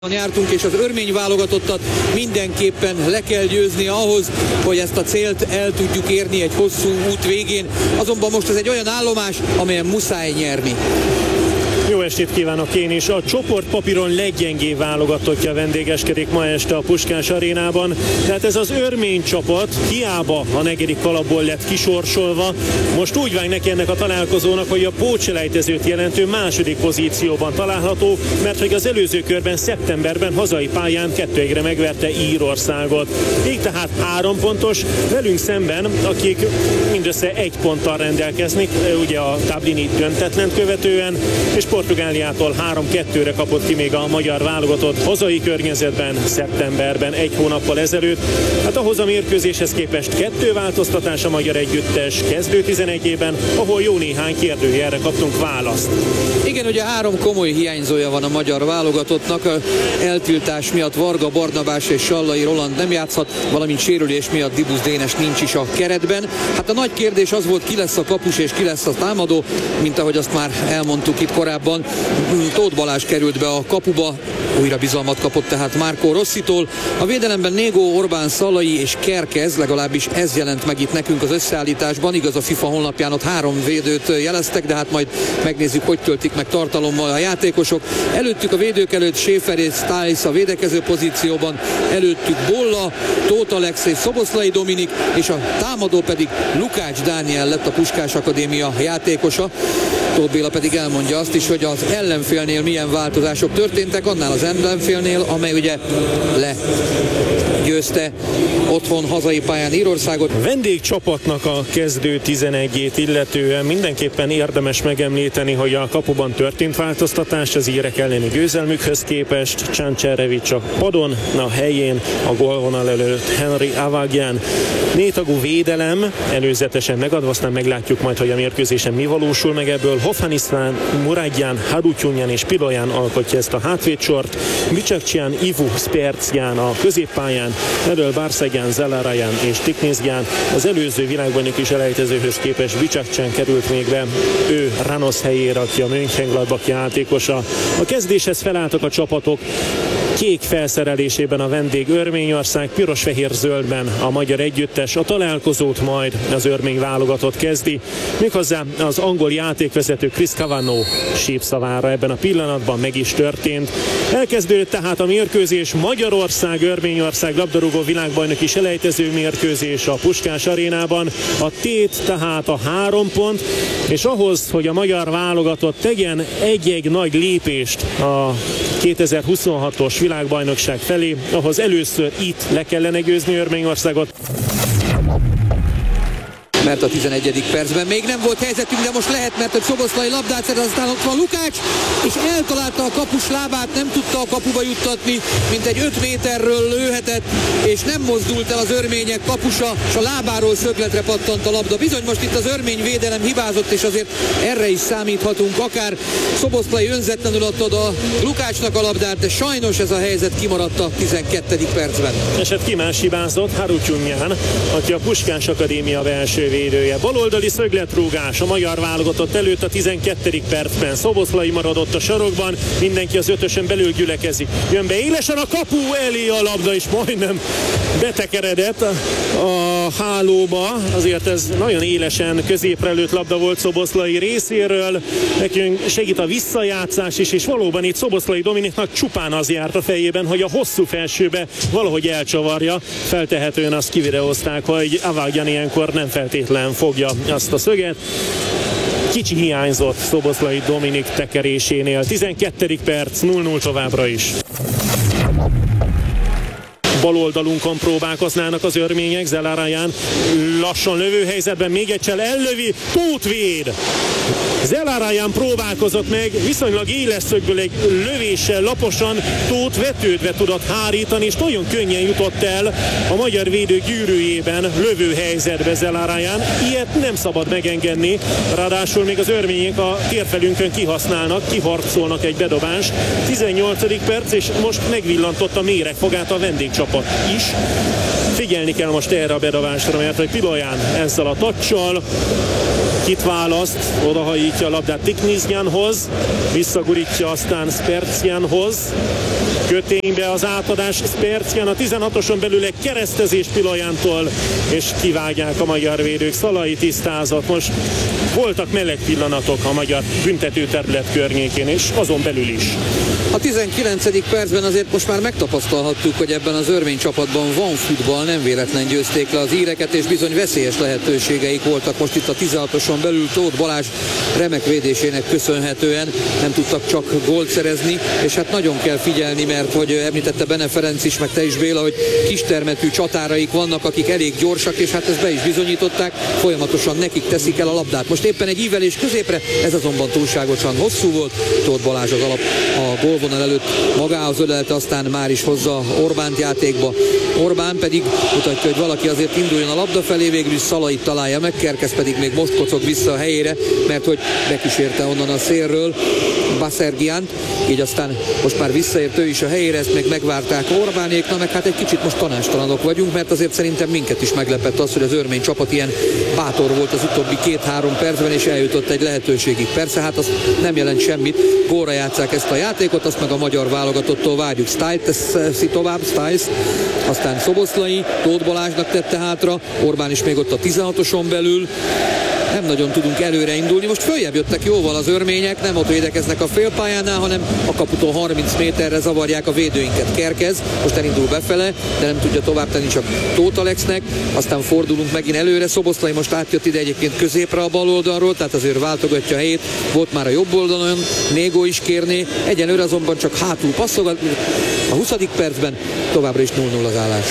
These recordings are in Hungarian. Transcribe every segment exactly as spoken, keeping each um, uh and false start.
Jártunk, és az örmény válogatottat mindenképpen le kell győzni ahhoz, hogy ezt a célt el tudjuk érni egy hosszú út végén. Azonban most ez egy olyan állomás, amelyen muszáj nyerni. Jó estét kívánok én is! A csoportpapíron leggyengébb válogatottja vendégeskedik ma este a Puskás arénában. Tehát ez az örmény csapat hiába a negyedik kalapból lett kisorsolva. Most úgy vág neki ennek a találkozónak, hogy a pótselejtezőt jelentő második pozícióban található, mert hogy az előző körben szeptemberben hazai pályán kettő egyre megverte Írországot. Így tehát három pontos, velünk szemben, akik mindössze egy ponttal rendelkeznek, ugye a Dublini döntetlent követően, és Portugáliától három kettőre kapott ki még a magyar válogatott hazai környezetben szeptemberben, egy hónappal ezelőtt. Hát ahhoz a mérkőzéshez képest kettő változtatás a magyar együttes kezdő tizenegyében, ahol jó néhány kérdőjelre kaptunk választ. Igen, ugye három komoly hiányzója van a magyar válogatottnak. A eltiltás miatt Varga Barnabás és Sallai Roland nem játszhat, valamint sérülés miatt Dibusz Dénes nincs is a keretben. Hát a nagy kérdés az volt, ki lesz a kapus és ki lesz a támadó, mint ahogy azt már elmondtuk itt korábban. Tóth Balázs került be a kapuba, újra bizalmat kapott tehát Marco Rossitól. A védelemben Négó, Orbán, Szalai és Kerkez, legalábbis ez jelent meg itt nekünk az összeállításban. Igaz, a FIFA honlapján ott három védőt jeleztek, de hát majd megnézzük, hogy töltik meg tartalommal a játékosok. Előttük a védők előtt Schäfer és Stiles a védekező pozícióban, előttük Bolla, Tóth Alex és Szoboszlai Dominik, és a támadó pedig Lukács Dániel lett a Puskás Akadémia játékosa. Tóth Béla pedig elmondja azt is, hogy az ellenfélnél milyen változások történtek, annál az ellenfélnél, amely ugye legyőzte otthon hazai pályán Írországot. A vendégcsapatnak a kezdő tizenegyét illetően mindenképpen érdemes megemlíteni, hogy a kapuban történt változtatás az írek elleni győzelmükhöz képest. Csáncserevics a padon, a helyén a gólvonal előtt Henry Avagyan. Négytagú védelem előzetesen megadva, aztán meglátjuk majd, hogy a mérkőzésen mi valósul meg ebből. Hoffman István, Muradján, Hadutyunyan és Piloyan alkotja ezt a hátvédsort. Bicsakcsián, Ivu Spercián a középpályán, elől Barszegyan, Zelarayan és Tiknizgyán. Az előző világbajnoki selejtezőhöz képest Bicsakcsán került még be, ő Ranosz helyére, aki a Mönchengladbach játékosa. A kezdéshez felálltak a csapatok. Kék felszerelésében a vendég Örményország, piros-fehér-zöldben a magyar együttes. A találkozót majd az örmény válogatott kezdi, méghozzá az angol játékvezető Chris Cavano sípszavára ebben a pillanatban meg is történt. Elkezdődött tehát a mérkőzés, Magyarország-Örményország labdarúgó világbajnoki selejtező mérkőzés a Puskás arénában. A tét tehát a három pont, és ahhoz, hogy a magyar válogatott tegyen egy-egy nagy lépést a kétezer-huszonhatos világbajnokság felé, ahhoz először itt le kellene győzni Örményországot. Mert a tizenegyedik percben még nem volt helyzetünk, de most lehet, mert a Szoboszlai labdát szed, aztán ott van Lukács, és eltalálta a kapus lábát, nem tudta a kapuba juttatni, mint egy öt méterről lőhetett, és nem mozdult el az örmények kapusa, és a lábáról szögletre pattant a labda. Bizony most itt az örmény védelem hibázott, és azért erre is számíthatunk, akár Szoboszlai önzetlenül adta oda Lukácsnak a labdát, de sajnos ez a helyzet kimaradt a tizenkettedik percben. És hát ki más hibázott? Hadutyunyan, aki a Puskás Akadémia belső védője. Baloldali szögletrúgás a magyar válogatott előtt a tizenkettedik percben. Szoboszlai maradott a sarokban, mindenki az ötösen belül gyülekezik. Jön be élesen a kapu elé a labda, és majdnem betekeredett a hálóba. Azért ez nagyon élesen középre lőtt labda volt Szoboszlai részéről. Nekünk segít a visszajátszás is, és valóban itt Szoboszlai Dominiknak csupán az járt a fejében, hogy a hosszú felsőbe valahogy elcsavarja. Feltehetően azt kivideózták, hogy Avagyan ilyenkor nem feltétlenül fogja azt a szöget. Kicsi hiányzott Szoboszlai Dominik tekerésénél. tizenkettedik perc, nulla null továbbra is. Baloldalunkon próbálkoznának az örmények, Zelarayan lassan lövőhelyzetben még egyszer ellövi, Tóth véd. Zelarayan próbálkozott meg, viszonylag éles szögből egy lövéssel laposan Tóth vetődve tudott hárítani, és nagyon könnyen jutott el a magyar védő gyűrűjében lövőhelyzetbe Zelarayan. Ilyet nem szabad megengedni, ráadásul még az örmények a térfelünkön kihasználnak, kiharcolnak egy bedobást. tizennyolcadik perc, és most megvillantott a méregfogát a vendégcsapat is. Figyelni kell most erre a bedobásra, mert hogy Piloyan ezzel a tacsal kit választ, odahajítja a labdát Tikniznyánhoz, visszagurítja aztán Sperciánhoz, köténybe az átadás, Spercián a tizenhatoson belül egy keresztezés Pilajántól, és kivágják a magyar védők. Szalai tisztázott. Most voltak meleg pillanatok a magyar büntetőterület környékén, és azon belül is. A tizenkilencedik percben azért most már megtapasztalhattuk, hogy ebben az örmény csapatban van futball, nem véletlen győzték le az íreket, és bizony veszélyes lehetőségeik voltak most itt a tizenhatoson belül. Tóth Balázs remek védésének köszönhetően nem tudtak csak gólt szerezni, és hát nagyon kell figyelni, mert hogy említette Bene Ferenc is, meg te is, Béla, hogy kistermetű csatáraik vannak, akik elég gyorsak, és hát ezt be is bizonyították, folyamatosan nekik teszik el a labdát. Most éppen egy ívelés középre, ez azonban túlságosan hosszú volt. Tóth Balázs az alap a gólvonal előtt magához ölelte, aztán már is hozza Orbánt játékba. Orbán pedig mutatja, hogy valaki azért induljon a labda felé, végül is Szalait találja meg, Kerkez pedig még most kocog vissza a helyére, mert hogy bekísérte onnan a szélről Baszergiánt, így aztán most már visszaért ő is a helyére, ezt még megvárták Orbánék, na meg hát egy kicsit most tanástalanok vagyunk, mert azért szerintem minket is meglepett az, hogy az örmény csapat ilyen bátor volt az utóbbi két-három percben, és eljutott egy lehetőségig. Persze hát az nem jelent semmit, gólra játsszák ezt a játékot, azt meg a magyar válogatottól várjuk. Stiles teszi tovább, Stiles, aztán Szoboszlai, Tóth Balázsnak tette hátra, Orbán is még ott a tizenhatoson belül. Nem nagyon tudunk előre indulni. Most följebb jöttek jóval az örmények, nem ott védekeznek a félpályánál, hanem a kaputól harminc méterre zavarják a védőinket. Kerkez most elindul befele, de nem tudja tovább tenni csak Tóth Alexnek, aztán fordulunk megint előre. Szoboszlai most átjött ide egyébként középre a bal oldalról, tehát azért váltogatja a helyét, volt már a jobb oldalon, Négó is kérné, egyenlőre azonban csak hátul passzogat. A huszadik percben továbbra is nulla nulla az állás.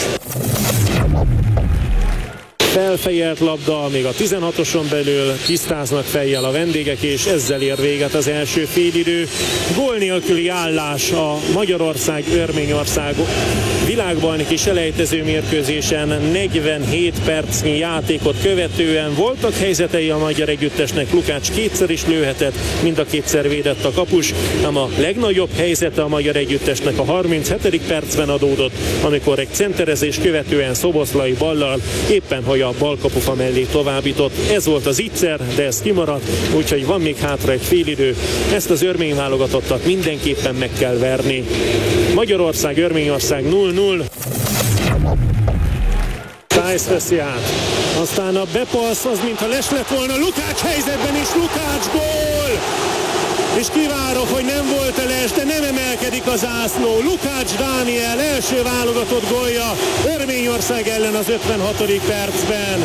Felfejelt labda, még a tizenhatoson belül tisztáznak fejjel a vendégek, és ezzel ér véget az első félidő. Gól nélküli állás a Magyarország-Örményország világbajnoki selejtező mérkőzésen negyvenhét percnyi játékot követően voltak helyzetei a magyar együttesnek. Lukács kétszer is lőhetett, mind a kétszer védett a kapus, ám a legnagyobb helyzete a magyar együttesnek a harminchetedik percben adódott, amikor egy centerezés követően Szoboszlai ballal éppen hogy a balkapufa mellé továbbított. Ez volt az ígyszer, de ez kimaradt, úgyhogy van még hátra egy félidő. Ezt az örmény válogatottat mindenképpen meg kell verni. Magyarország, Örményország nulla nulla. Stiles veszi át. Aztán a bepassz az, mintha les lett volna. Lukács helyzetben is, Lukács gól! És kivárok, hogy nem volt eles, de nem emelkedik az zászló. Lukács Dániel első válogatott gólja Örményország ellen az ötvenhatodik percben.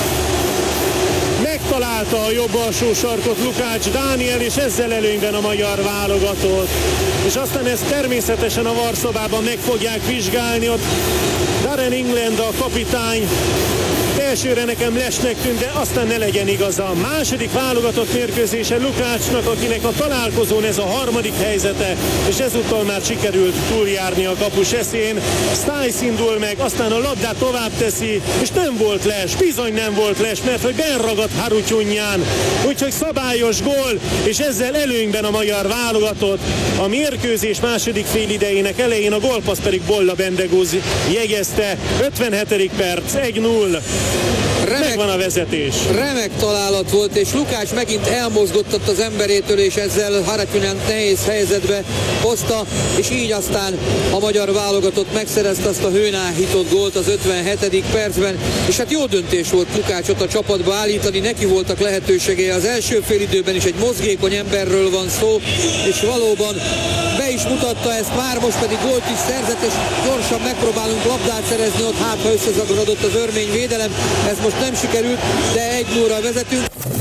Megtalálta a jobb alsó sarkot Lukács Dániel, és ezzel előnyben a magyar válogatott. És aztán ezt természetesen a varszobában meg fogják vizsgálni, ott Darren England a kapitány. Elsőre nekem lesnek tűnt, de aztán ne legyen igaza. A második válogatott mérkőzése Lukácsnak, akinek a találkozón ez a harmadik helyzete, és ezúttal már sikerült túljárni a kapus eszén. Stiles indul meg, aztán a labdát tovább teszi, és nem volt les, bizony nem volt les, mert hogy benragadt Harutyunján. Úgyhogy szabályos gól, és ezzel előnyben a magyar válogatott. A mérkőzés második félidejének elején a gólpassz pedig Bolla Bendegúz jegyezte. ötvenhetedik perc, egy nulla. Remek, megvan a vezetés. Remek találat volt, és Lukács megint elmozgottat az emberétől, és ezzel Harutyunján nehéz helyzetbe hozta, és így aztán a magyar válogatott megszerezte azt a hőn áhított gólt az ötvenhetedik percben, és hát jó döntés volt Lukácsot a csapatba állítani, neki voltak lehetőségei az első félidőben is, egy mozgékony emberről van szó, és valóban be is mutatta ezt már, most pedig gólt is szerzett, és gyorsan megpróbálunk labdát szerezni, ott hát ha összezagarodott az örmény védelem, ez most nem sikerült, de egy nullra vezetünk.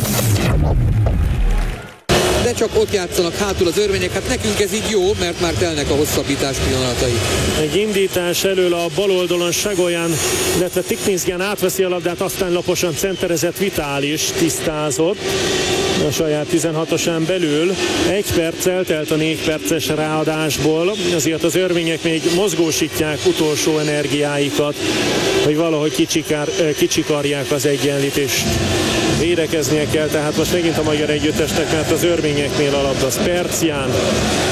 De csak ott játszanak hátul az örmények, hát nekünk ez így jó, mert már telnek a hosszabbítás pillanatai. Egy indítás elől a bal oldalon Sagolyán, illetve Tiknizgyán átveszi a labdát, aztán laposan centerezett Vitális tisztázott a saját tizenhatosán belül. Egy perc eltelt a négy perces ráadásból, azért az örmények még mozgósítják utolsó energiáikat, hogy valahogy kicsikár, kicsikarják az egyenlítést. Védekeznie kell, tehát most megint a magyar együttesnek, mert az örményeknél a labda Spercián.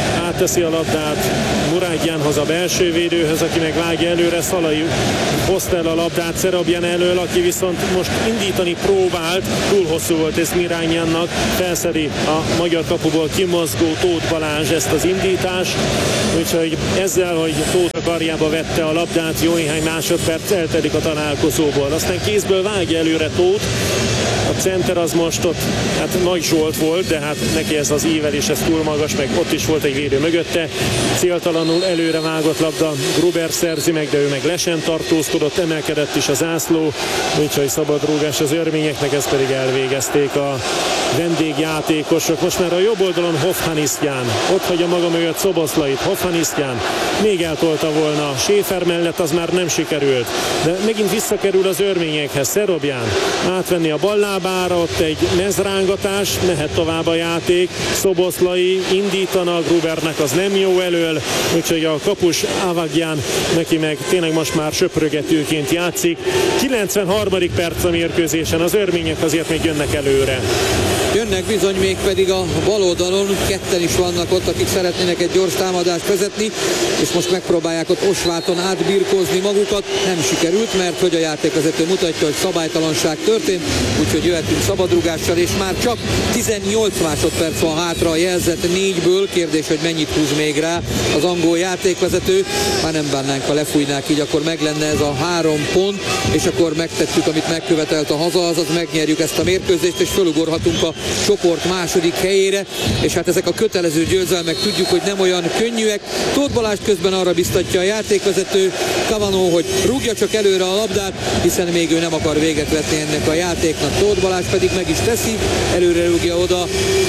átteszi a labdát Muradjanhoz, a belső védőhöz, aki meg vágja előre. Szalai hozta el a labdát Serebján elől, aki viszont most indítani próbált, túl hosszú volt ez Mirányannak, felszedi a magyar kapuból kimozgó Tóth Balázs ezt az indítást, úgyhogy ezzel, hogy Tóth a karjába vette a labdát, jó néhány másodperc eltelik a találkozóból. Aztán kézből vágja előre Tóth. A center az most ott, hát Nagy Zsolt volt, de hát neki ez az ívelés, ez túl magas, meg ott is volt egy védő mögötte. Céltalanul előre vágott labda, Gruber szerzi meg, de ő meg le sem tartózkodott, emelkedett is a zászló, úgyhogy szabadrúgás az örményeknek, ezt pedig elvégezték a vendégjátékosok. Most már a jobb oldalon Hovhannisyan, ott hagyja maga mögött Szoboszlait, Hovhannisyan még eltolta volna Schäfer mellett, az már nem sikerült, de megint visszakerül az örményekhez, Serebján átvenni a ballábára, ott egy mezrángatás, mehet tovább a játék, Szoboszlai indítana, Grubernek az nem jó elől, úgyhogy a kapus Avagyan neki meg tényleg most már söprögetőként játszik. kilencvenharmadik perc a mérkőzésen, az örmények azért még jönnek előre. Jönnek bizony, még pedig a bal oldalon, ketten is vannak ott, akik szeretnének egy gyors támadást vezetni, és most megpróbálják ott Osváton átbirkózni magukat. Nem sikerült, mert hogy a játékvezető mutatja, hogy szabálytalanság történt, úgyhogy jöhetünk szabadrugással, és már csak tizennyolc másodperc van hátra a jelzett négyből. Kérdés, hogy mennyit húz még rá az angol játékvezető. Már nem bánnánk, ha lefújnák így, akkor meg lenne ez a három pont, és akkor megtettük, amit megkövetelt a haza, azaz megnyerjük ezt a mérkőzést, és fölugorhatunk a csoport második helyére, és hát ezek a kötelező győzelmek tudjuk, hogy nem olyan könnyűek. Tóth Balázs közben arra biztatja a játékvezető, Kavanó, hogy rúgja csak előre a labdát, hiszen még ő nem akar véget vetni ennek a játéknak. Tóth Balázs pedig meg is teszi, előre rúgja oda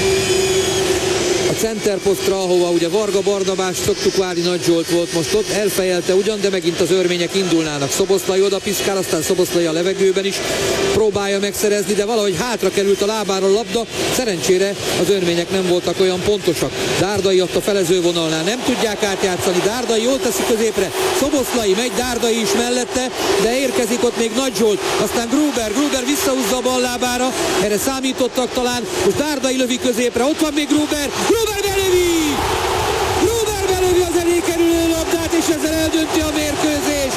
a centerposztra, ahova ugye Varga Barnabás szoktuk várni, Nagy Zsolt volt most ott, elfejelte ugyan, de megint az örmények indulnának. Szoboszlai oda piszkál, aztán Szoboszlai a levegőben is próbálja megszerezni, de valahogy hátra került a lábára a labda. Szerencsére az örmények nem voltak olyan pontosak. Dárdai ott a felezővonalnál nem tudják átjátszani. Dárdai jól teszi középre, Szoboszlai megy, Dárdai is mellette, de érkezik ott még Nagy Zsolt, aztán Gruber, Gruber visszahúzza a bal lábára, erre számítottak talán, most Dárdai lövi középre, ott van még Gruber, Gruber belövi! Gruber belövi az elé kerülő labdát, és ezzel eldönti a mérkőzést.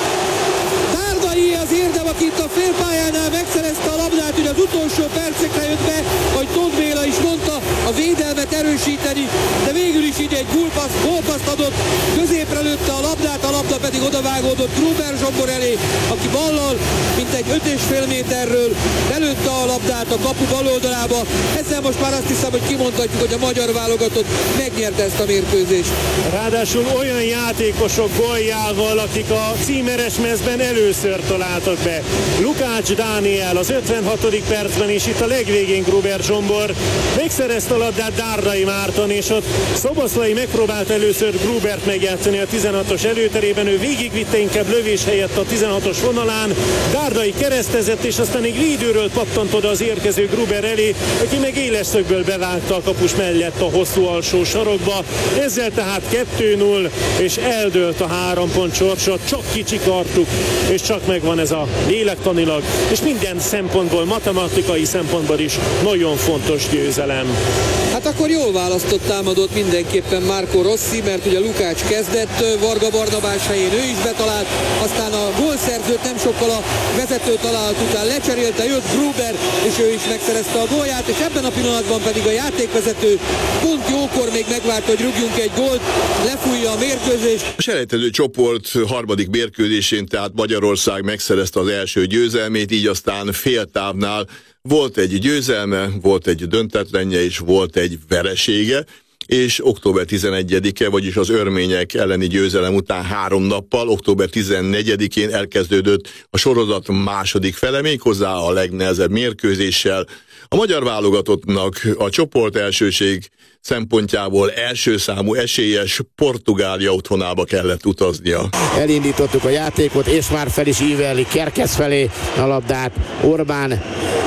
Dárdai az érdem, akit a félpályánál megszerezte a labdát, hogy az utolsó percekre jött be, hogy Tóth Béla is mondta, a védelmet erősíteni, de végül is így egy gólpaszt, gólpaszt adott, középre lőtte a labdát, a labda pedig odavágódott Gruber Zsombor elé, aki ballal, mint egy öt és fél méterről belőtte a labdát a kapu bal oldalába. Ezzel most már azt hiszem, hogy kimondhatjuk, hogy a magyar válogatott megnyerte ezt a mérkőzést. Ráadásul olyan játékosok góljával, akik a címeres mezben először találtak be. Lukács Dániel az ötvenhatodik percben, és itt a legvégén Gruber Zsombor megszerezte a labdát Dárdai Márton, és ott Szoboszlai megpróbált először Grubert megjátszani a tizenhatos előterében, ő végigvitte inkább lövés helyett a tizenhatos vonalán, Dárdai keresztezett, és aztán egy védőről pattant oda az érkező Gruber elé, aki meg éles szögből bevágta a kapus mellett a hosszú alsó sarokba. Ezzel tehát kettő null, és eldőlt a három pont sorsa, csak kicsikartuk, és csak megvan ez a lélektanilag, és minden szempontból, matematikai szempontból is nagyon fontos győzelem. Hát akkor jól választott támadott mindenképpen Marco Rossi, mert ugye Lukács kezdett, Varga Barnabás helyén ő is betalált, aztán a gólszerzőt nem sokkal a vezető találat után lecserélte, jött Gruber, és ő is megszerezte a gólját, és ebben a pillanatban pedig a játékvezető pont jókor még megvárt, hogy rúgjunk egy gólt, lefújja a mérkőzést. A selejtező csoport harmadik mérkőzésén tehát Magyarország megszerezte az első győzelmét, így aztán féltávnál volt egy győzelme, volt egy döntetlenje és volt egy veresége, és október tizenegyedike, vagyis az örmények elleni győzelem után három nappal, október tizennegyedikén elkezdődött a sorozat második fele, méghozzá a legnehezebb mérkőzéssel. A magyar válogatottnak a csoport elsőség szempontjából első számú esélyes Portugália otthonába kellett utaznia. Elindítottuk a játékot, és már fel is ívelli Kerkez felé a labdát. Orbán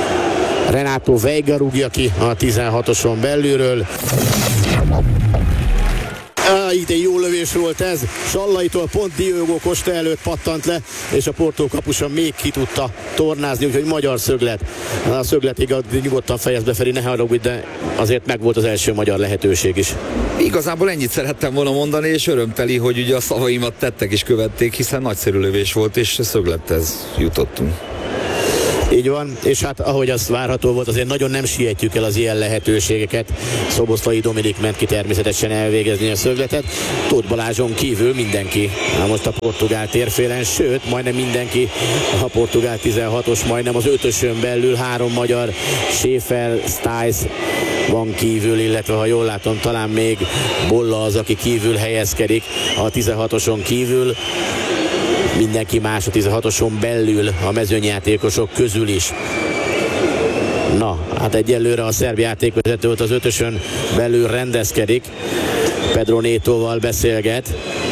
Renato Veiga rúgja ki a tizenhatoson belülről. Ah, ide jól lövés volt ez, Sallaitól pont Diogo Costa előtt pattant le, és a Porto kapusa még ki tudta tornázni, úgyhogy magyar szöglet. A szögletig nyugodtan fejezd be, Feri, ne haragudj, de azért meg volt az első magyar lehetőség is. Igazából ennyit szerettem volna mondani, és örömteli, hogy ugye a szavaimat tettek és követték, hiszen nagyszerű lövés volt, és szöglethez jutottunk. Így van, és hát ahogy az várható volt, azért nagyon nem sietjük el az ilyen lehetőségeket. Szoboszlai Dominik ment ki természetesen elvégezni a szögletet. Tóth Balázson kívül mindenki na most a portugál térfélen, sőt, majdnem mindenki a portugál tizenhatos, majdnem az ötösön belül három magyar, Schäfer, Stiles van kívül, illetve ha jól látom, talán még Bolla az, aki kívül helyezkedik a tizenhatoson kívül. Mindenki más a tizenhatoson belül a mezőnyjátékosok közül is. Na, hát egyelőre a szerb játékvezető ott az ötösön belül rendezkedik. Pedro Netóval beszélget.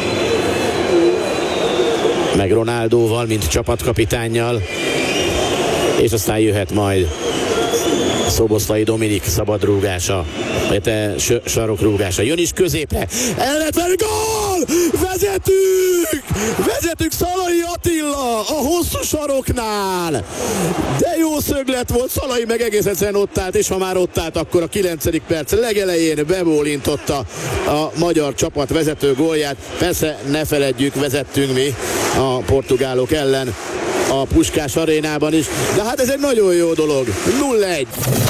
Meg Ronaldóval, mint csapatkapitánnyal. És aztán jöhet majd Szoboszlai Dominik szabadrúgása, te sarokrúgása. Jön is középre. Elretlen gól! Vezetünk! Vezetünk Szalai Attila a hosszú saroknál. De jó szöglet volt, Szalai meg egész egyszerűen ott állt, és ha már ott állt, akkor a kilencedik perc legelején bebólintotta a magyar csapat vezető gólját. Persze ne feledjük, vezettünk mi a portugálok ellen a Puskás arénában is, de hát ez egy nagyon jó dolog. nulla egy.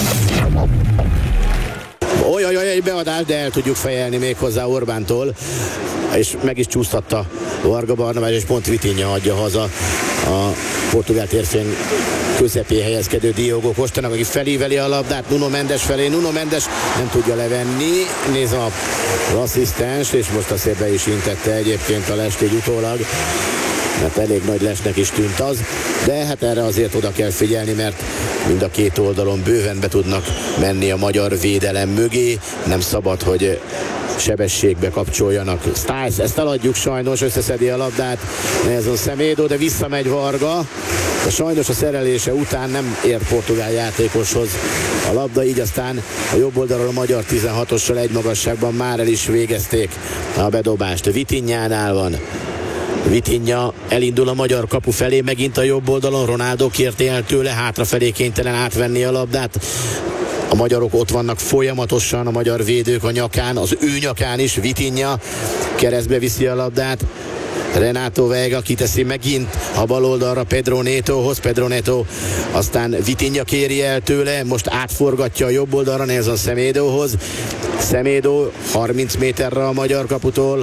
Olyajaj, egy beadás, de el tudjuk fejelni még hozzá Orbántól, és meg is csúsztatta Varga Barnabás, és pont Vitinha adja haza a portugál térfén közepén helyezkedő Diogo Costának, aki felíveli a labdát Nuno Mendes felé. Nuno Mendes nem tudja levenni, néz az asszisztens, és most azt be is intette egyébként a lest így utólag, mert elég nagy lesnek is tűnt az, de hát erre azért oda kell figyelni, mert mind a két oldalon bőven be tudnak menni a magyar védelem mögé, nem szabad, hogy sebességbe kapcsoljanak. Stiles, ezt eladjuk sajnos, összeszedi a labdát Nelson Semedo, de visszamegy Varga, de sajnos a szerelése után nem ér portugál játékoshoz a labda, így aztán a jobb oldalról a magyar tizenhatossal egy magasságban már el is végezték a bedobást. Vitinhánál van. Vitinha elindul a magyar kapu felé, megint a jobb oldalon, Ronaldo kérte el tőle, hátrafelé kénytelen átvenni a labdát. A magyarok ott vannak folyamatosan, a magyar védők a nyakán, az ő nyakán is. Vitinha keresztbe viszi a labdát, Renato Veiga kiteszi megint a bal oldalra Pedro Netohoz, Pedro Neto aztán Vitinha kéri el tőle, most átforgatja a jobb oldalra Nelson Semedohoz. Semedo harminc méterre a magyar kaputól,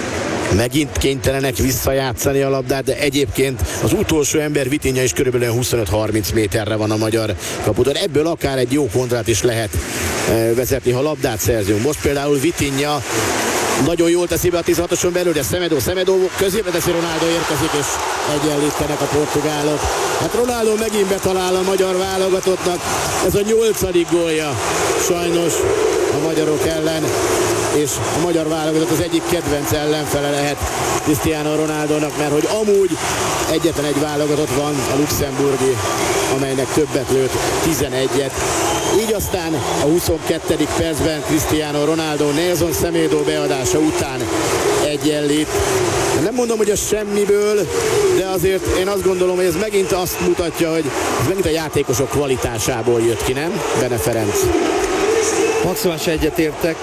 megint kénytelenek visszajátszani a labdát, de egyébként az utolsó ember Vitinha is körülbelül huszonöt-harminc méterre van a magyar kaputól. Ebből akár egy jó kontrát is lehet vezetni, ha labdát szerzünk. Most például Vitinha nagyon jól teszi be a tizenhatoson belül, de Semedo, Semedo középre teszi, Ronaldo érkezik, és egyenlítenek a portugálok. Hát Ronaldo megint betalál a magyar válogatottnak, ez a nyolcadik gólja sajnos a magyarok ellen, és a magyar válogatott az egyik kedvenc ellenfele lehet Cristiano Ronaldónak, mert hogy amúgy egyetlen egy válogatott van, a luxemburgi, amelynek többet lőtt, tizenegyet. Így aztán a huszonkettedik percben Cristiano Ronaldo Nelson Semedo beadása után egyenlít. Nem mondom, hogy a semmiből, de azért én azt gondolom, hogy ez megint azt mutatja, hogy ez megint a játékosok kvalitásából jött ki, nem? Bene Ferenc. Maximálisan egyetértek.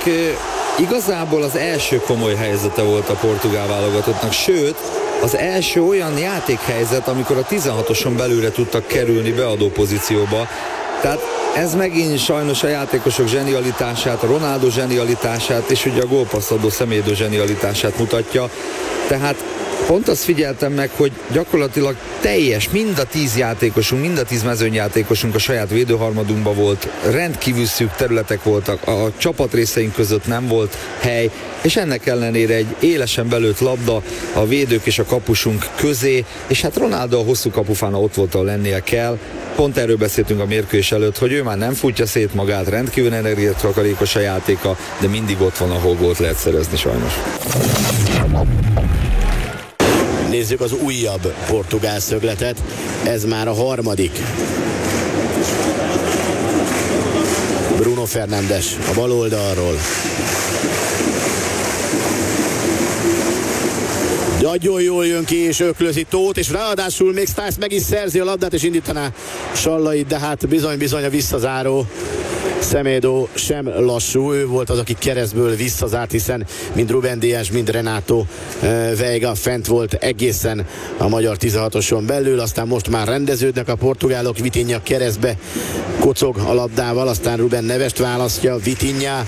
Igazából az első komoly helyzete volt a portugál válogatottnak, sőt, az első olyan játékhelyzet, amikor a tizenhatoson belülre tudtak kerülni beadó pozícióba. Tehát ez megint sajnos a játékosok zsenialitását, a Ronaldo zsenialitását és ugye a gólpasszadó Semedo zsenialitását mutatja. Tehát pont azt figyeltem meg, hogy gyakorlatilag teljes, mind a tíz játékosunk, mind a tíz mezőnyjátékosunk a saját védőharmadunkban volt, rendkívül szűk területek voltak, a csapatrészeink között nem volt hely, és ennek ellenére egy élesen belőtt labda a védők és a kapusunk közé, és hát Ronaldo a hosszú kapufána ott volt, ahol lennie kell. Pont erről beszéltünk a mérkőzés előtt, hogy ő már nem futja szét magát, rendkívül energiatakarékos a játéka, de mindig ott van, ahol gólt lehet szerezni sajnos. Nézzük az újabb portugál szögletet, ez már a harmadik. Bruno Fernandes a bal oldalról. Nagyon jól jön ki és öklözi Tóth, és ráadásul még Stiles meg is szerzi a labdát és indítaná Sallait, de hát bizony-bizony a visszazáró Semedo sem lassú, ő volt az, aki keresztből visszazárt, hiszen mind Rubén Díaz, mind Renato Veiga fent volt egészen a magyar tizenhatoson belül, aztán most már rendeződnek a portugálok, Vitinha keresztbe kocog a labdával, aztán Rubén Nevest választja, Vitinha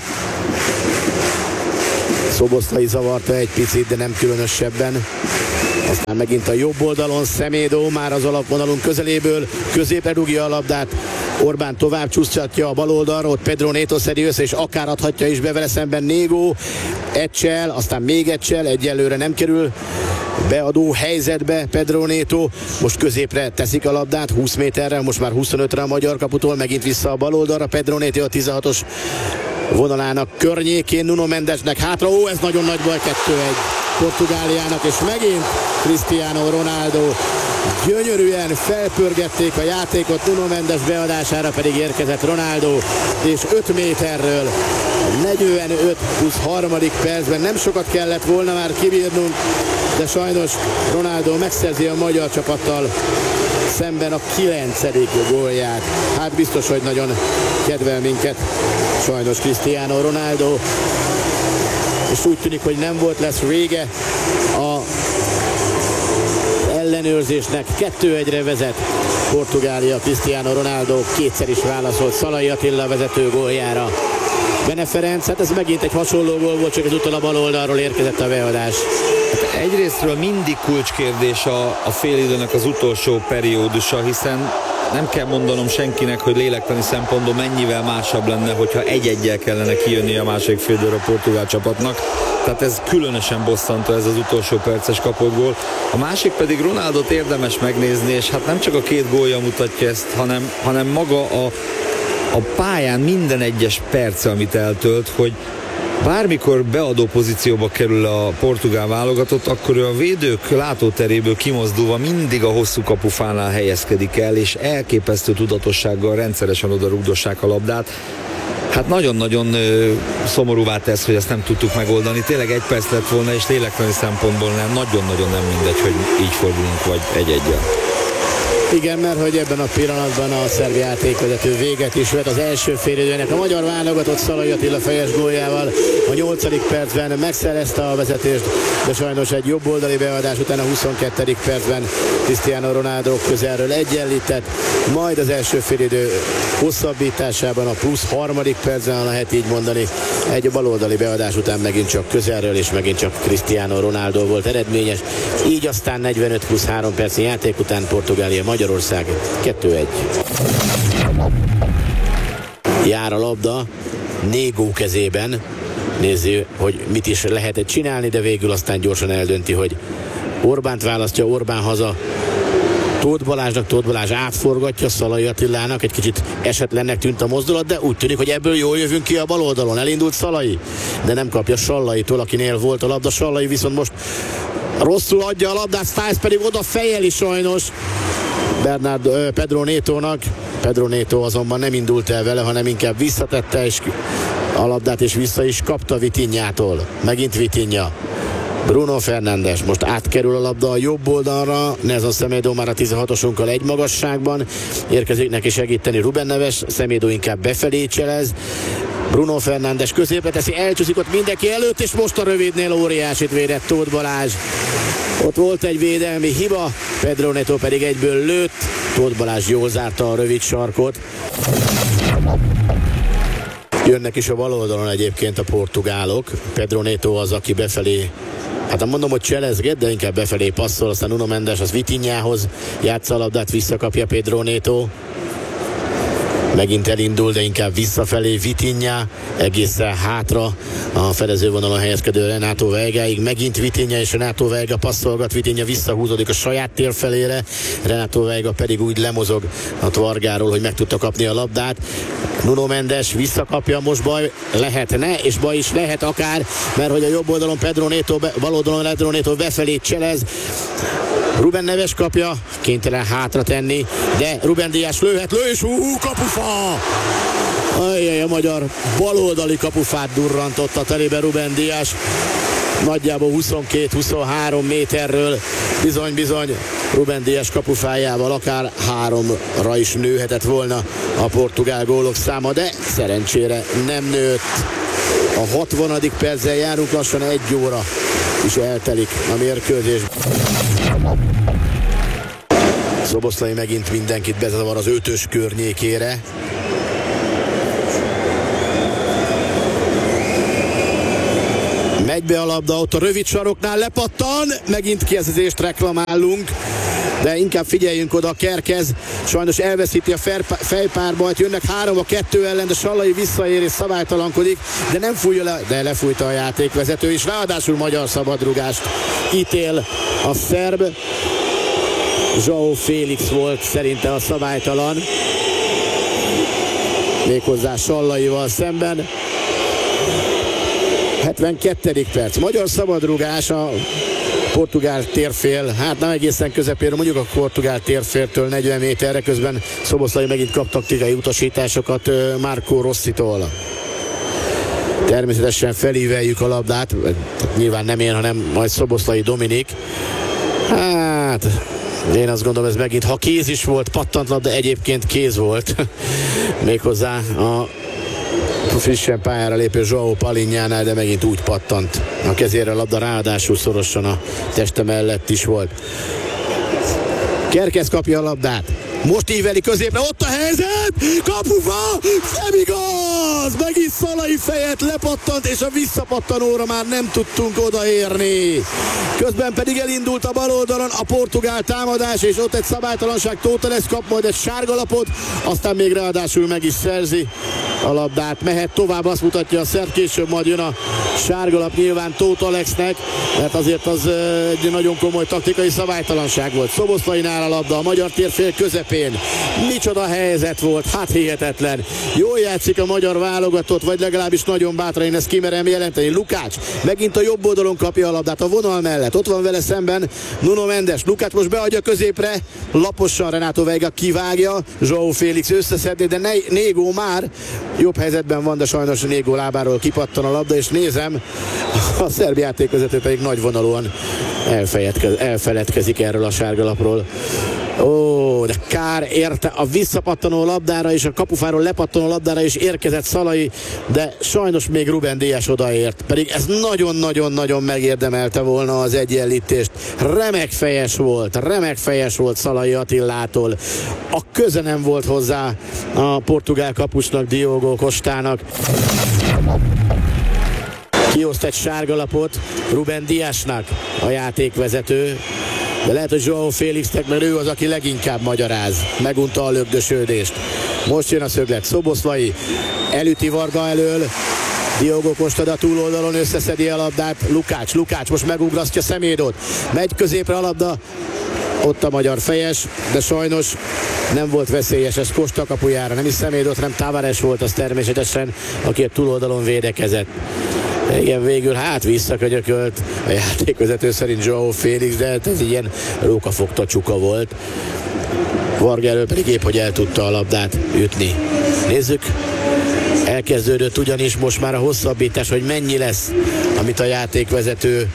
Szoboszlai zavarta egy picit, de nem különösebben. Aztán megint a jobb oldalon Semedo már az alapvonalunk közeléből középre rúgja a labdát. Orbán tovább csúsztatja a bal oldalra, ott Pedro Neto szedi össze, és akár adhatja is be vele szemben Négó. Egysel, aztán még egysel, egyelőre nem kerül beadó helyzetbe Pedro Neto. Most középre teszik a labdát, húsz méterre, most már huszonötre a magyar kaputól, megint vissza a bal oldalra. Pedro Neto a tizenhatos vonalának környékén, Nuno Mendesnek hátra, ó, ez nagyon nagy baj, kettő egy Portugáliának, és megint Cristiano Ronaldo. Gyönyörűen felpörgették a játékot, Nuno Mendes beadására pedig érkezett Ronaldo, és öt méterről negyvenöt plusz harmadik percben nem sokat kellett volna már kibírnunk, de sajnos Ronaldo megszerzi a magyar csapattal szemben a kilencedik gólját. Hát biztos, hogy nagyon kedvel minket sajnos Cristiano Ronaldo, és úgy tűnik, hogy nem volt lesz vége a ellenőrzésnek. kettő egyre vezet Portugália, Cristiano Ronaldo kétszer is válaszolt Szalai Attila vezető góljára. Bene Ferenc, hát ez megint egy hasonló gól volt, csak ezúttal a bal oldalról érkezett a beadás. Hát egyrésztről mindig kulcskérdés a, a félidőnek az utolsó periódusa, hiszen nem kell mondanom senkinek, hogy lélektani szempontból mennyivel másabb lenne, hogyha egy-egyel kellene kijönni a második félidőre a portugál csapatnak. Tehát ez különösen bosszantó, ez az utolsó perces kapott gól. A másik pedig Ronaldot érdemes megnézni, és hát nem csak a két gólja mutatja ezt, hanem, hanem maga a, a pályán minden egyes perce, amit eltölt, hogy bármikor beadó pozícióba kerül a portugál válogatott, akkor ő a védők látóteréből kimozdulva mindig a hosszú kapufánál helyezkedik el, és elképesztő tudatossággal rendszeresen oda rugdossák a labdát. Hát nagyon-nagyon ö, szomorúvá tesz, hogy ezt nem tudtuk megoldani. Tényleg egy perc lett volna, és lélektani szempontból nem, nagyon-nagyon nem mindegy, hogy így fordulunk, vagy egy-egyel. Igen, mert hogy ebben a pillanatban a szerb játékvezető véget is vett az első félidőnek. A magyar válogatott Szalai Attila fejes góljával a nyolcadik percben megszerezte a vezetést, de sajnos egy jobb oldali beadás után a huszonkettedik percben Cristiano Ronaldo közelről egyenlített, majd az első félidő hosszabbításában a plusz harmadik percben, lehet így mondani, egy baloldali beadás után megint csak közelről, és megint csak Cristiano Ronaldo volt eredményes. Így aztán negyvenöt plusz három perc játék után Portugália Magyarország kettő egy. Jár a labda Négó kezében. Nézzük, hogy mit is lehet csinálni, de végül aztán gyorsan eldönti, hogy Orbánt választja, Orbán haza Tóth Balázsnak, Tóth Balázs átforgatja Szalai Attilának, egy kicsit esetlennek tűnt a mozdulat, de úgy tűnik, hogy ebből jól jövünk ki a bal oldalon. Elindult Szalai, de nem kapja Sallaitól, akinél volt a labda. Sallai viszont most rosszul adja a labdát, Stiles pedig oda fejeli sajnos Bernard, ö, Pedro Netónak. Pedro Neto azonban nem indult el vele, hanem inkább visszatette és a labdát, és vissza is kapta Vitinhától. Megint Vitinha. Bruno Fernandes, most átkerül a labda a jobb oldalra, Nelson Semedo már a tizenhatosunkkal egy magasságban, érkezik neki segíteni Rubén Neves, Semedo inkább befelé cselez, Bruno Fernandes középre teszi, elcsúszik ott mindenki előtt, és most a rövidnél óriásit védett Tóth Balázs. Ott volt egy védelmi hiba, Pedro Neto pedig egyből lőtt, Tóth Balázs jól zárta a rövid sarkot. Jönnek is a bal oldalon egyébként a portugálok, Pedro Neto az, aki befelé, hát nem mondom, hogy cselezget, de inkább befelé passzol, aztán Nuno Mendes az Vitinhához játsza a labdát, visszakapja Pedro Neto. Megint elindul, de inkább visszafelé Vitinha, egészen hátra a fedezővonalon helyezkedő Renato Veigáig. Megint Vitinha, és Renato Veiga passzolgat, Vitinha visszahúzódik a saját tér felére, Renato Veiga pedig úgy lemozog a Tvargáról, hogy meg tudta kapni a labdát. Nuno Mendes visszakapja, most baj lehetne, és baj is lehet akár, mert hogy a jobb oldalon Pedro Neto, bal oldalon Pedro Neto befelé cselez. Rubén Neves kapja, kénytelen hátra tenni, de Rubén Díaz lőhet, lő, és hú, kapufa! Ajjaj, a magyar baloldali kapufát durrantotta telébe Rubén Díaz. nagyjából huszonkét-huszonhárom méterről bizony-bizony Ruben Dias kapufájával akár háromra is nőhetett volna a portugál gólok száma, de szerencsére nem nőtt. A hatvanadik perccel járunk, lassan egy óra is eltelik a mérkőzés. Szoboszlai megint mindenkit bezavar az ötös környékére. Megy be a labda, ott a rövid saroknál lepattan, megint kiezezést reklamálunk, de inkább figyeljünk oda, Kerkez sajnos elveszíti a fejpárbajt, jönnek három a kettő ellen, de Sallai visszaér és szabálytalankodik, de nem fújja le, de lefújta a játékvezető is, ráadásul magyar szabadrugást ítél a szerb. João Félix volt szerinte a szabálytalan, méghozzá Sallaival szemben. hetvenkettedik perc, magyar szabadrugás a portugál térfél, hát nem egészen közepéről, mondjuk a portugál térféltől negyven méterre, közben Szoboszlai megint kap taktikai utasításokat Marco Rosszitól. Természetesen felíveljük a labdát, nyilván nem én, hanem majd Szoboszlai Dominik. Hát én azt gondolom, ez megint, ha kéz is volt, pattant labda, egyébként kéz volt. Méghozzá a frissen pályára lépő João Palinhánál, de megint úgy pattant a kezére a labda, ráadásul szorosan a teste mellett is volt. Kerkez kapja a labdát, most íveli középre, ott a helyzet, kapufa, nem igaz, megint Szalai fejet lepattant, és a visszapattanóra már nem tudtunk odaérni. Közben pedig elindult a bal oldalon a portugál támadás, és ott egy szabálytalanság, Tóth Alex kap majd egy sárgalapot, aztán még ráadásul meg is szerzi a labdát, mehet tovább, azt mutatja a szerb, később majd jön a sárgalap nyilván Tóth Alexnek, mert azért az egy nagyon komoly taktikai szabálytalanság volt. Szoboszlainál a labda, a magyar térfél közepén. Micsoda helyzet volt, hát hihetetlen. Jól játszik a magyar válogatott, vagy legalábbis nagyon bátran, én ezt kimerem jelenteni. Lukács megint a jobb oldalon kapja a labdát, a vonal mellett, ott van vele szemben Nuno Mendes. Lukács most beadja középre, laposan Renato Veiga kivágja, João Félix összeszedni, de Négó már jobb helyzetben van, de sajnos a Négó lábáról kipattan a labda, és nézem, a szerb játékvezető pedig nagyvonalúan elfeledkezik erről a sárgalapról. Ó, de kár érte a visszapattanó labdára és a kapufáról lepattanó labdára is érkezett Szalai, de sajnos még Ruben Dias odaért, pedig ez nagyon-nagyon-nagyon megérdemelte volna az egyenlítést. Remek fejes volt, remek fejes volt Szalai Attilától. A köze nem volt hozzá a portugál kapusnak, Diogo Costának. Kioszt egy sárgalapot Ruben Diasnak a játékvezető, de lehet, hogy João Félixnek, mert ő az, aki leginkább magyaráz. Megunta a lögdösödést. Most jön a szöglet. Szoboszlai elüti Varga elől. Diogo Costa a túloldalon összeszedi a labdát. Lukács, Lukács most megugrasztja Semédot. Megy középre a labda. Ott a magyar fejes, de sajnos nem volt veszélyes ez Costa kapujára. Nem is Semédot, hanem Tavares volt az természetesen, aki a túloldalon védekezett. Igen, végül hát visszakönyökölt a játékvezető szerint João Félix, de ez ilyen rókafogta csuka volt. Varga elől pedig épp, hogy el tudta a labdát ütni. Nézzük, elkezdődött ugyanis most már a hosszabbítás, hogy mennyi lesz, amit a játékvezető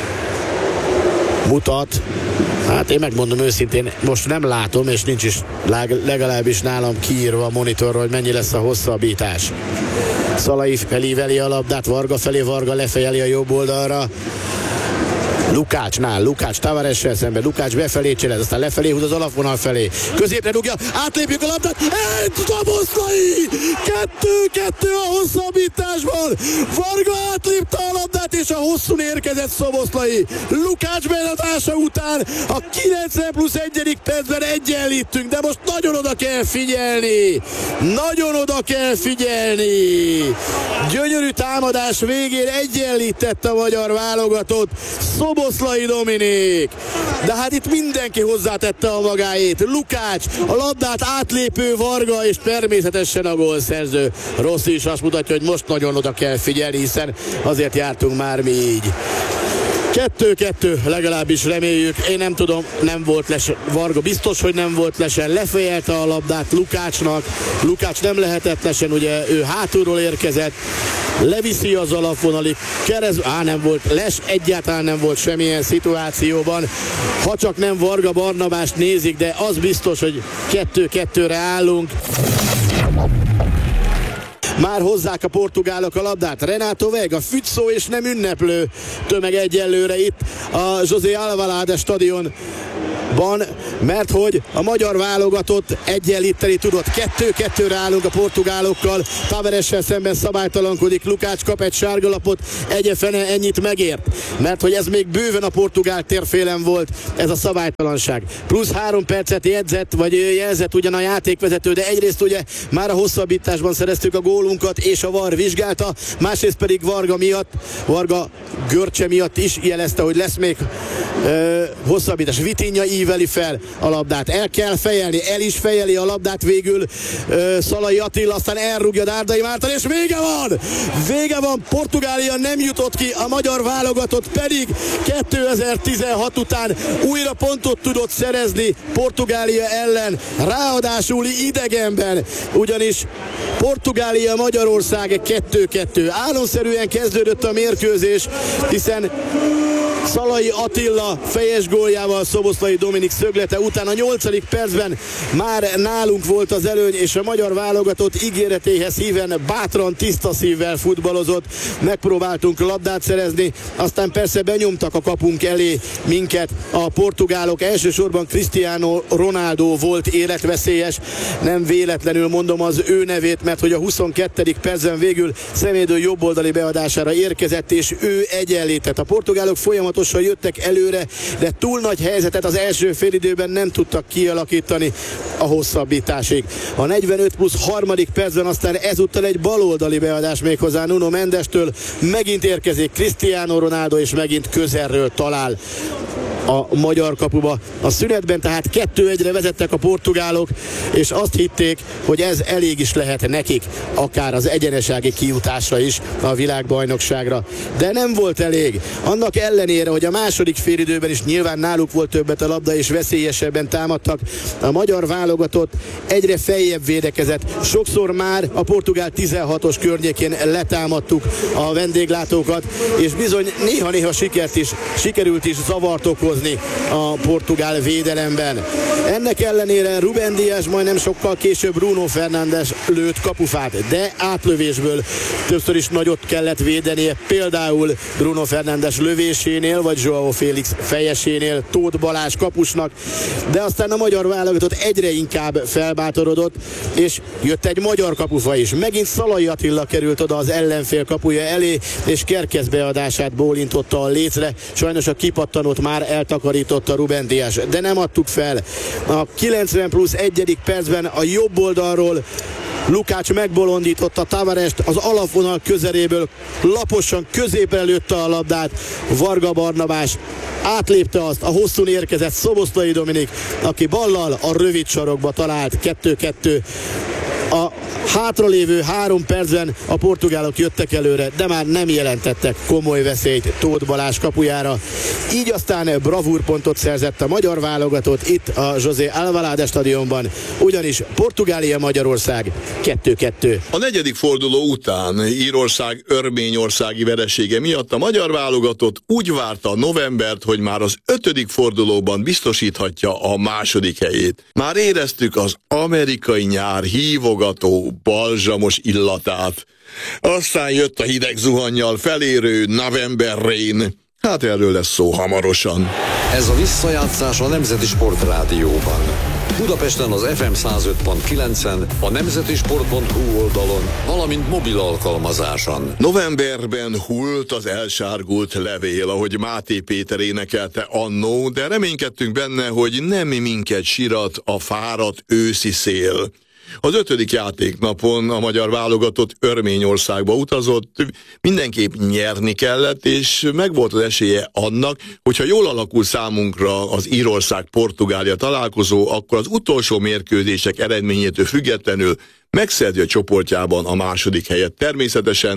mutat. Hát én megmondom őszintén, most nem látom, és nincs is legalábbis nálam kiírva a monitorra, hogy mennyi lesz a hosszabbítás. Szalai felíveli a labdát, Varga felé, Varga lefejeli a jobb oldalra. Lukácsnál, Lukács Tavaressel szemben, Lukács befelé cselez, aztán lefelé húz az alapvonal felé. Középre dugja, átlépjük a labdát, egy Szoboszlai! Kettő-kettő a hosszabbításban! Varga átlépte a labdát, és a hosszún érkezett Szoboszlai. Lukács beadása után a kilencven plusz egyedik percben egyenlítünk, de most nagyon oda kell figyelni! Nagyon oda kell figyelni! Gyönyörű támadás végén egyenlített a magyar válogatott. Szoboszlai Dominik. De hát itt mindenki hozzátette a magáét. Lukács, a labdát átlépő Varga, és természetesen a gólszerző. Rossi is azt mutatja, hogy most nagyon oda kell figyelni, hiszen azért jártunk már mi így. kettő-kettő, legalábbis reméljük. Én nem tudom, nem volt lesen. Varga biztos, hogy nem volt lesen. Lefejelte a labdát Lukácsnak. Lukács nem lehetett lesen, ugye ő hátulról érkezett. Leviszi az alapvonalig. Kerez... Á, nem volt les, egyáltalán nem volt semmilyen szituációban. Ha csak nem Varga Barnabást nézik, de az biztos, hogy kettő-kettőre állunk. Már hozzák a portugálok a labdát. Renato Vega, fügyszó és nem ünneplő tömeg egyelőre itt a José Alvalade stadion. Van, mert hogy a magyar válogatott egyenlíteni tudott. Kettő-kettőre állunk a portugálokkal. Tavaressel szemben szabálytalankodik. Lukács kap egy sárgalapot. Egyefene ennyit megért. Mert hogy ez még bőven a portugál térfélen volt, ez a szabálytalanság. Plusz három percet jegyzett, vagy jelzett ugyan a játékvezető, de egyrészt ugye már a hosszabbításban szereztük a gólunkat, és a VAR vizsgálta, másrészt pedig Varga miatt, Varga görcse miatt is jelezte, hogy lesz még ö, hosszabbítás. Vitinha íveli fel a labdát. El kell fejelni, el is fejeli a labdát végül uh, Szalai Attila, aztán elrúgja Dárdai Márton, és vége van! Vége van! Portugália nem jutott ki, a magyar válogatott pedig kétezer-tizenhat után újra pontot tudott szerezni Portugália ellen, ráadásul idegenben, ugyanis Portugália-Magyarország kettő-kettő. Álomszerűen kezdődött a mérkőzés, hiszen Szalai Attila fejes góljával Szoboszlai Dominik szöglete után a nyolcadik percben már nálunk volt az előny, és a magyar válogatott ígéretéhez híven bátran, tiszta szívvel futballozott. Megpróbáltunk labdát szerezni, aztán persze benyomtak a kapunk elé minket a portugálok. Elsősorban Cristiano Ronaldo volt életveszélyes, nem véletlenül mondom az ő nevét, mert hogy a huszonkettedik percben végül Szemédő jobboldali beadására érkezett, és ő egyenlített. A portugálok folyamatosan jöttek előre, de túl nagy helyzetet az első félidőben nem tudtak kialakítani a hosszabbításig. A negyvenöt plusz harmadik percben aztán ezúttal egy baloldali beadás méghozzá Nuno Mendestől, megint érkezik Cristiano Ronaldo, és megint közelről talál a magyar kapuba. A szünetben tehát kettő egyre vezettek a portugálok, és azt hitték, hogy ez elég is lehet nekik, akár az egyenesági kijutásra is a világbajnokságra. De nem volt elég. Annak ellenére, hogy a második félidőben is nyilván náluk volt többet a labda, és veszélyesebben támadtak, a magyar válogatott egyre feljebb védekezett. Sokszor már a portugál tizenhatos környékén letámadtuk a vendéglátókat, és bizony néha-néha sikert is, sikerült is zavart okozni a portugál védelemben. Ennek ellenére Rubén Dias majdnem sokkal később Bruno Fernandes lőtt kapufát, de átlövésből többször is nagyot kellett védenie, például Bruno Fernandes lövésénél, vagy João Félix fejesénél Tóth Balázs kapusnak, de aztán a magyar válogatott egyre inkább felbátorodott, és jött egy magyar kapufa is. Megint Szalai Attila került oda az ellenfél kapuja elé, és Kerkez beadását bólintotta a lécre. Sajnos a kipattanót már eltakarította Rubén Dias, de nem adtuk fel. A kilencven plusz egyedik percben a jobb oldalról Lukács megbolondította Tavarest az alapvonal közeléből, laposan középre lőtte a labdát Varga Barnabás, átlépte azt a hosszún érkezett Szoboszlai Dominik, aki ballal a rövid sarokba talált. Kettő-kettő. A hátralévő három percben a portugálok jöttek előre, de már nem jelentettek komoly veszélyt Tóth Balázs kapujára. Így aztán bravúrpontot szerzett a magyar válogatott itt a José Alvalade stadionban, ugyanis Portugália-Magyarország kettő-kettő. A negyedik forduló után Írország örményországi veresége miatt a magyar válogatott úgy várta a novembert, hogy már az ötödik fordulóban biztosíthatja a második helyét. Már éreztük az amerikai nyár hívogató, balzsamos illatát. Aztán jött a hideg zuhannyal felérő November Rain. Hát erről lesz szó hamarosan. Ez a visszajátszás a Nemzeti Sport Rádióban. Budapesten az ef em száz öt pont kilencen, a nemzetisport pont hu oldalon, valamint mobil alkalmazáson. Novemberben hullt az elsárgult levél, ahogy Máté Péter énekelte annó, de reménykedtünk benne, hogy nem minket sirat a fáradt őszi szél. Az ötödik játéknapon a magyar válogatott Örményországba utazott, mindenképp nyerni kellett, és megvolt az esélye annak, hogyha jól alakul számunkra az Írország-Portugália találkozó, akkor az utolsó mérkőzések eredményétől függetlenül megszerzi a csoportjában a második helyet. Természetesen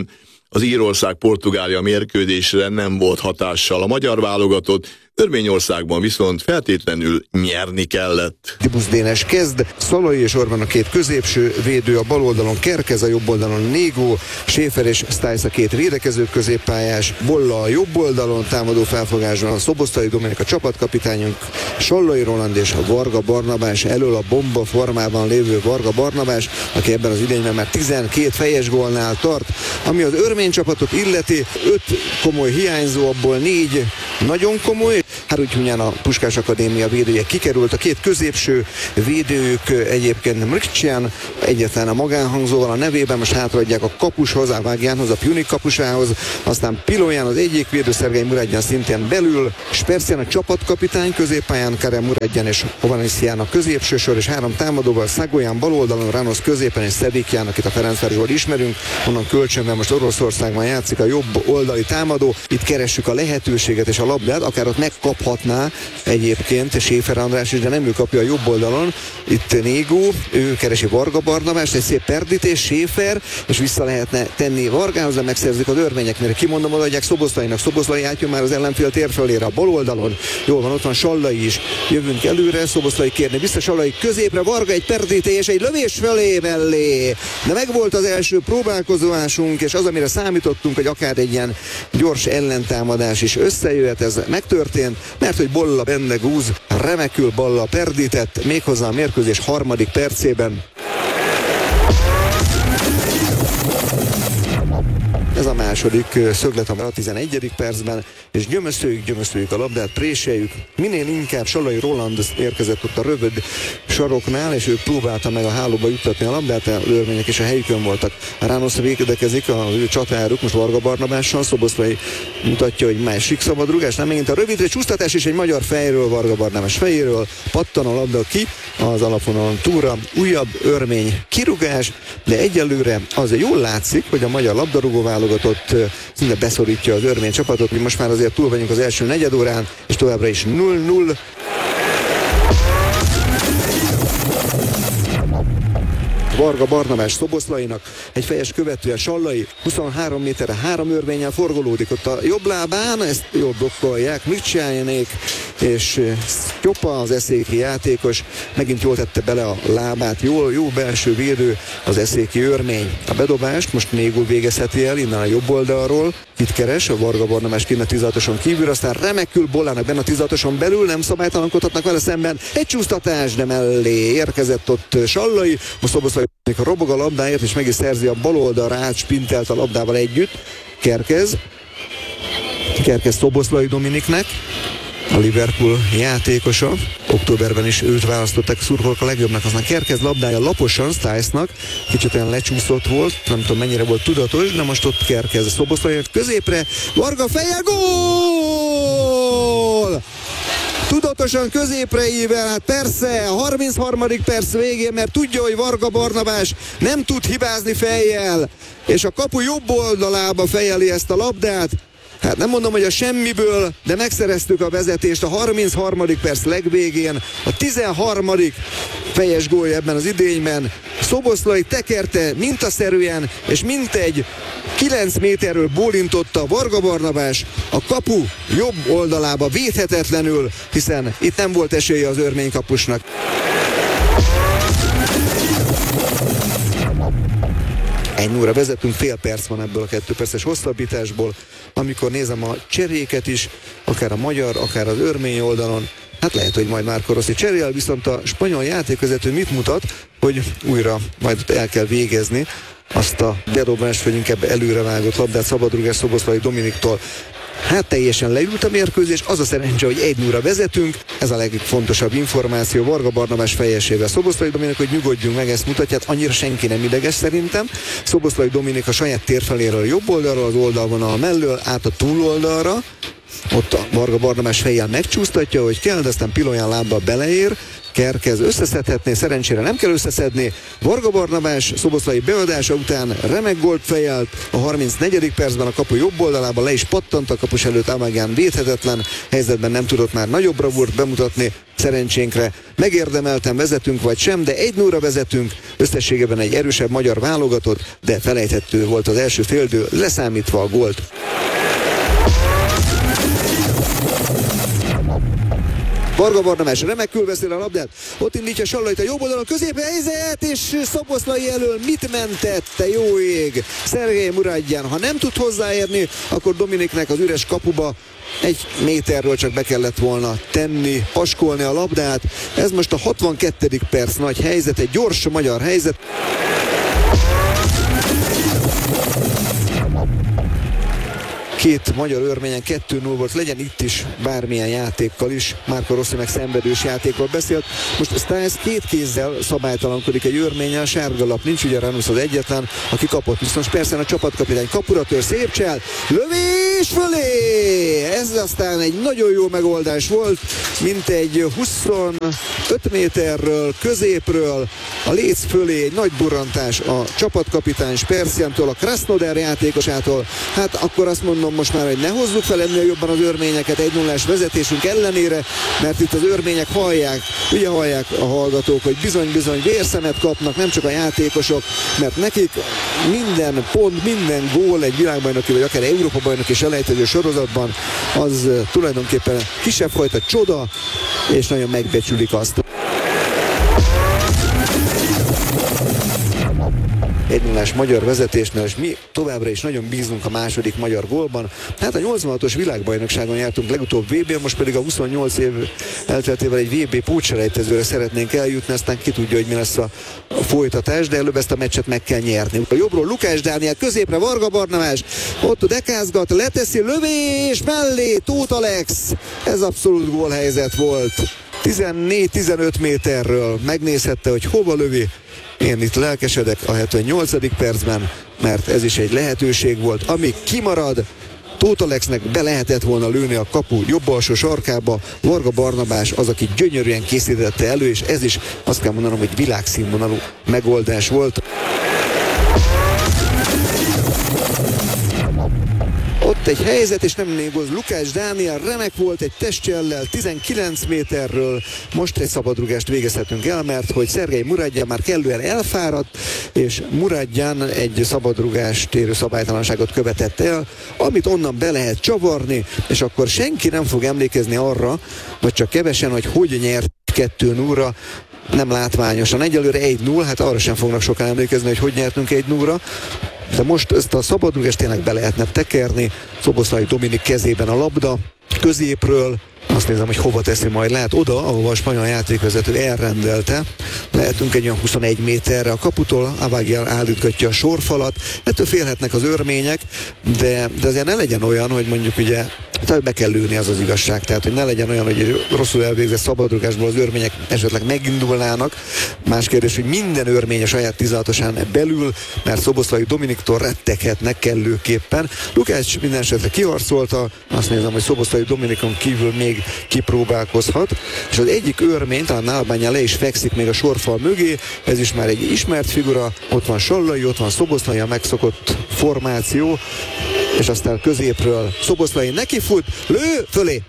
az Írország-Portugália mérkőzésre nem volt hatással a magyar válogatott, Örményországban viszont feltétlenül nyerni kellett. Dibusz Dénes kezd, Szalai és Orbán a két középső védő, a bal oldalon Kerkez, a jobb oldalon Négó, Schäfer és Stiles a két védekező középpályás, Bolla a jobb oldalon, támadó felfogásban a Szoboszlai Dominik a csapatkapitányunk, Sallai Roland és a Varga Barnabás, elől a bomba formában lévő Varga Barnabás, aki ebben az idényben már tizenkét fejes gólnál tart. Ami az örmény csapatot illeti, öt komoly hiányzó, abból négy nagyon komoly. Harutyunyán a Puskás Akadémia védője kikerült, a két középső védőjük egyébként Mrkcsán, egyetlen a magánhangzóval a nevében, most hátraadják a kapushoz, a Vágjánhoz, a Pjunik kapusához, aztán Pilóján az egyik védő, Szergej Muradjan szintén belül, Spercián a csapatkapitány, középpályán Karem Muradjan és Hovaneszián a középső sor, és három támadóval Szagolyán bal oldalon, Ranosz középen és Szedikján, akit a Ferencvárosból ismerünk, onnan kölcsönben most Oroszországban játszik a jobb oldali támadó. Itt keressük a lehetőséget és a labdát, akár ott megkaphatná egyébként Schäfer András is, de nem ő kapja a jobb oldalon. Itt Négó, ő keresi Varga Barnabást, egy szép perdítés, Schäfer, és vissza lehetne tenni Vargához, de megszerzik az örmények, mert kimondom, odaadják Szoboszlainak. Szoboszlai átjön már az ellenfél tér fölére, a bal oldalon. Jól van, ott van Sallai is. Jövünk előre, Szoboszlai kérni vissza, Sallai középre, Varga egy perdítés, egy lövés fölé mellé. De megvolt az első próbálkozásunk, és az, amire számítottunk, hogy akár egy ilyen gyors ellentámadás is összejöhet, ez megtörtént, mert hogy Bolla Bendegúz remekül Balla perdített, méghozzá a mérkőzés harmadik percében. Ez a második szöglet a tizenegyedik percben, és gyömöszőjük, gyömöszőjük a labdát, préseljük. Minél inkább Sallai Roland érkezett ott a rövid saroknál, és ő próbálta meg a hálóba juttatni a labdát, a örmények és a helyükön voltak. Ránosz védekezik, az ő csatáruk most Varga Barnabással, Szoboszlai mutatja, hogy másik szabadrugás, nem megint a rövidre csúsztatás, és egy magyar fejről, Varga Barnabás fejéről pattan a labda ki az alapvonalon túlra. Újabb örmény kirugás, de egyelőre az jól látszik, hogy a magyar labdarúgó válogatott szinte beszorítja az örmény csapatot. Mi most már azért túl vagyunk az első negyedórán, és továbbra is null null. Varga Barnabás Szoboszlainak egy fejes követően Sallai huszonhárom méterre három örvénnyel forgolódik ott a jobb lábán, ezt jól blokkolják Mrkcsjánék, és Sztyopa, az eszéki játékos, megint jól tette bele a lábát, jól, jó belső védő az eszéki örmény. A bedobást most Négó végezheti el innen a jobb oldalról, itt keres, a Varga Barnabás kint a tizadatoson kívül, aztán remekül Bollának benne a tizadatoson belül, nem szabálytalankodhatnak vele szemben, egy csúsztatás, de mellé érkezett ott Sallai, most Szoboszlai robog a labdáért, és meg is szerzi a bal oldalra, átspintelt a labdával együtt. Kerkez, Kerkez Szoboszlai Dominiknek, a Liverpool játékosa. Októberben is őt választották szurkolók a legjobbnak, aztán Kerkez labdája laposan Stilesnak, kicsit olyan lecsúszott volt, nem tudom mennyire volt tudatos, de most ott Kerkez Szoboszlai középre, Varga feje, gól! Tudatosan középre ível, hát persze, a harmincharmadik perc végén, mert tudja, hogy Varga Barnabás nem tud hibázni fejjel, és a kapu jobb oldalába fejeli ezt a labdát. Hát nem mondom, hogy a semmiből, de megszereztük a vezetést a harmincharmadik perc legvégén, a tizenharmadik fejes gólja ebben az idényben. Szoboszlai tekerte mintaszerűen, és mintegy kilenc méterről bólintotta Varga Barnabás a kapu jobb oldalába védhetetlenül, hiszen itt nem volt esélye az örmény kapusnak. Egy óra vezetünk, fél perc van ebből a kettő perces hosszabbításból, amikor nézem a cseréket is, akár a magyar, akár az örmény oldalon, hát lehet, hogy majd Marco Rossi cserél, viszont a spanyol játékvezető mit mutat, hogy újra majd el kell végezni azt a bedobást, vagy inkább előrevágott labdát szabadrugás Szoboszlai Dominiktól. Hát teljesen leült a mérkőzés, az a szerencse, hogy egy nulla vezetünk, ez a legfontosabb információ Varga Barnabás fejesével. Szoboszlai Dominik, hogy nyugodjunk meg, ezt mutatja, hát annyira senki nem ideges szerintem. Szoboszlai Dominik a saját térfeléről jobb oldalról, az oldalvonal mellől át a túloldalra, ott a Varga Barnabás fejjel megcsúsztatja, hogy kell, de aztán Pilóján lábbal beleér, Kerkez összeszedhetné, szerencsére nem kell összeszedni. Varga Barnabás szoboszlai beadása után remek gólt fejelt, a harmincnegyedik percben a kapu jobb oldalában le is pattant a kapus előtt, Amagian védhetetlen helyzetben nem tudott már nagyobb bravúrt bemutatni. Szerencsénkre megérdemelten vezetünk vagy sem, de egy nullra vezetünk, összességében egy erősebb magyar válogatott, de felejthető volt az első féldő, leszámítva a gólt. Varga Barnabás remekül veszi a labdát, ott indítja Sallait a jobb oldalon, középre helyzet, és Szoboszlai elől mit mentette, jó ég, Szergej Muradjan. Ha nem tud hozzáérni, akkor Dominiknek az üres kapuba egy méterről csak be kellett volna tenni, paskolni a labdát. Ez most a hatvankettedik perc nagy helyzet, egy gyors magyar helyzet. Két magyar örményen kettő null volt, legyen itt is bármilyen játékkal is. Márko Rossi meg szenvedős játékról beszélt. Most Stiles két kézzel szabálytalankodik egy örménnyel, sárga lap nincs, ugye Ranusz az egyetlen, aki kapott. Viszont persze a csapatkapitány kapura tör, szép csel, lövés fölé! Ez aztán egy nagyon jó megoldás volt, mint egy huszonöt méterről, középről, a léc fölé egy nagy durrantás a csapatkapitány Spersiantól, a Krasnodar játékosától. Hát akkor azt mondom most már, hogy ne hozzuk fel ennél jobban az örményeket egy nullás vezetésünk ellenére, mert itt az örmények hallják, ugye hallják a hallgatók, hogy bizony-bizony vérszemet kapnak, nem csak a játékosok, mert nekik minden pont, minden gól egy világbajnoki vagy akár Európa-bajnoki selejtező sorozatban az tulajdonképpen kisebb fajta csoda, és nagyon megbecsülik azt. egy nullás magyar vezetésnél, és mi továbbra is nagyon bízunk a második magyar gólban. Hát a nyolcvanhatos világbajnokságon jártunk legutóbb vé bén, most pedig a huszonnyolc év elteltével egy vé bé pótselejtezőre szeretnénk eljutni, aztán ki tudja, hogy mi lesz a folytatás, de előbb ezt a meccset meg kell nyerni. A jobbról Lukács Dániel, középre Varga Barnabás, ott dekázgat, leteszi, lövés mellé, Tóth Alex. Ez abszolút gólhelyzet volt. tizennégy-tizenöt méterről megnézhette, hogy hova lövi. Én itt lelkesedek a hetvennyolcadik percben, mert ez is egy lehetőség volt, ami kimarad. Tóth Alexnek be lehetett volna lőni a kapu jobb alsó sarkába, Varga Barnabás az, aki gyönyörűen készítette elő, és ez is azt kell mondanom, hogy világszínvonalú megoldás volt. Ott egy helyzet, és nem négoz Lukács Dániel, remek volt egy testjellel, tizenkilenc méterről. Most egy szabadrugást végezhetünk el, mert hogy Szergej Muradjan már kellően elfáradt, és Muradjan egy szabadrugást érő szabálytalanságot követett el, amit onnan be lehet csavarni, és akkor senki nem fog emlékezni arra, vagy csak kevesen, hogy hogy nyert kettő nullra, nem látványosan. Egyelőre egy null, hát arra sem fognak sokan emlékezni, hogy hogy nyertünk egy nullra. De most ezt a szabadrugást tényleg be lehetne tekerni. Szoboszlai Dominik kezében a labda, középről, azt nézem, hogy hova teszi majd, lehet oda, ahova a spanyol játékvezető elrendelte. Lehetünk egy olyan huszonegy méterre a kaputól, Amagian állítgatja a sorfalat, ettől félhetnek az örmények, de, de azért ne legyen olyan, hogy mondjuk ugye tehát be kell lőni, az az igazság. Tehát, hogy ne legyen olyan, hogy rosszul elvégzett szabadrugásból az örmények esetleg megindulnának. Más kérdés, hogy minden örmény a saját tizenhatosán belül, mert Szoboszlai Dominiktól retteghetnek kellőképpen. Lukács minden esetre kiharcolta, azt nézem, hogy Szoboszlai Dominikon kívül még kipróbálkozhat, és az egyik örmény, talán Nálbányán le is fekszik még a sorfal mögé, ez is már egy ismert figura, ott van Sallai, ott van Szoboszlai, a megszokott formáció, és aztán középről Szoboszlai neki fut, lő fölé.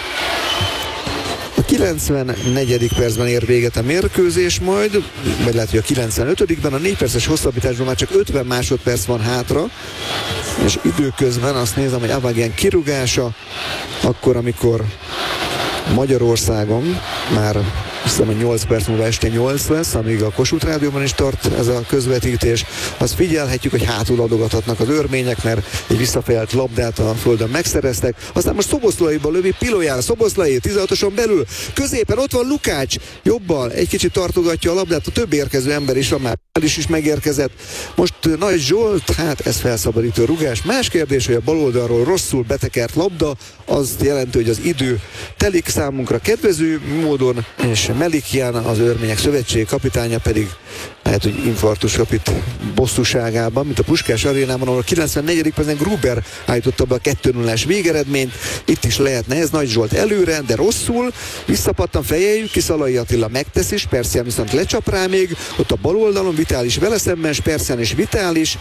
A kilencvennegyedik percben ér véget a mérkőzés majd, vagy lehet, hogy a kilencvenötödikben a négy perces hosszabbításban már csak ötven másodperc van hátra, és időközben azt nézem, hogy Amagian kirúgása, akkor, amikor Magyarországon már azt hiszem, hogy nyolc perc múlva este nyolc lesz, amíg a Kossuth Rádióban is tart ez a közvetítés. Azt figyelhetjük, hogy hátul adogathatnak az örmények, mert egy visszafejelt labdát a földön megszereztek. Aztán most Szoboszlaiba lövi Pilóján, Szoboszlai tizenhatoson belül, középen ott van Lukács, jobbal egy kicsit tartogatja a labdát, a több érkező ember is van, már is is megérkezett. Most Nagy Zsolt, hát ez felszabadító rugás. Más kérdés, hogy a bal oldalról rosszul betekert labda, az jelenti, hogy az idő telik számunkra kedvező módon, és Melikian, az örmények szövetségi kapitánya pedig lehet, hogy infarktus kap itt bosszúságában, mint a Puskás arénában, ahol a kilencvennegyedik percben Gruber állította be a kettő nullás végeredményt. Itt is lehetne ez, Nagy Zsolt előre, de rosszul, visszapattan, fejeljük ki, Szalai Attila megteszi, Spercián viszont lecsap rá még, ott a bal oldalon Vitális vele szemben, Spercián és Vitális,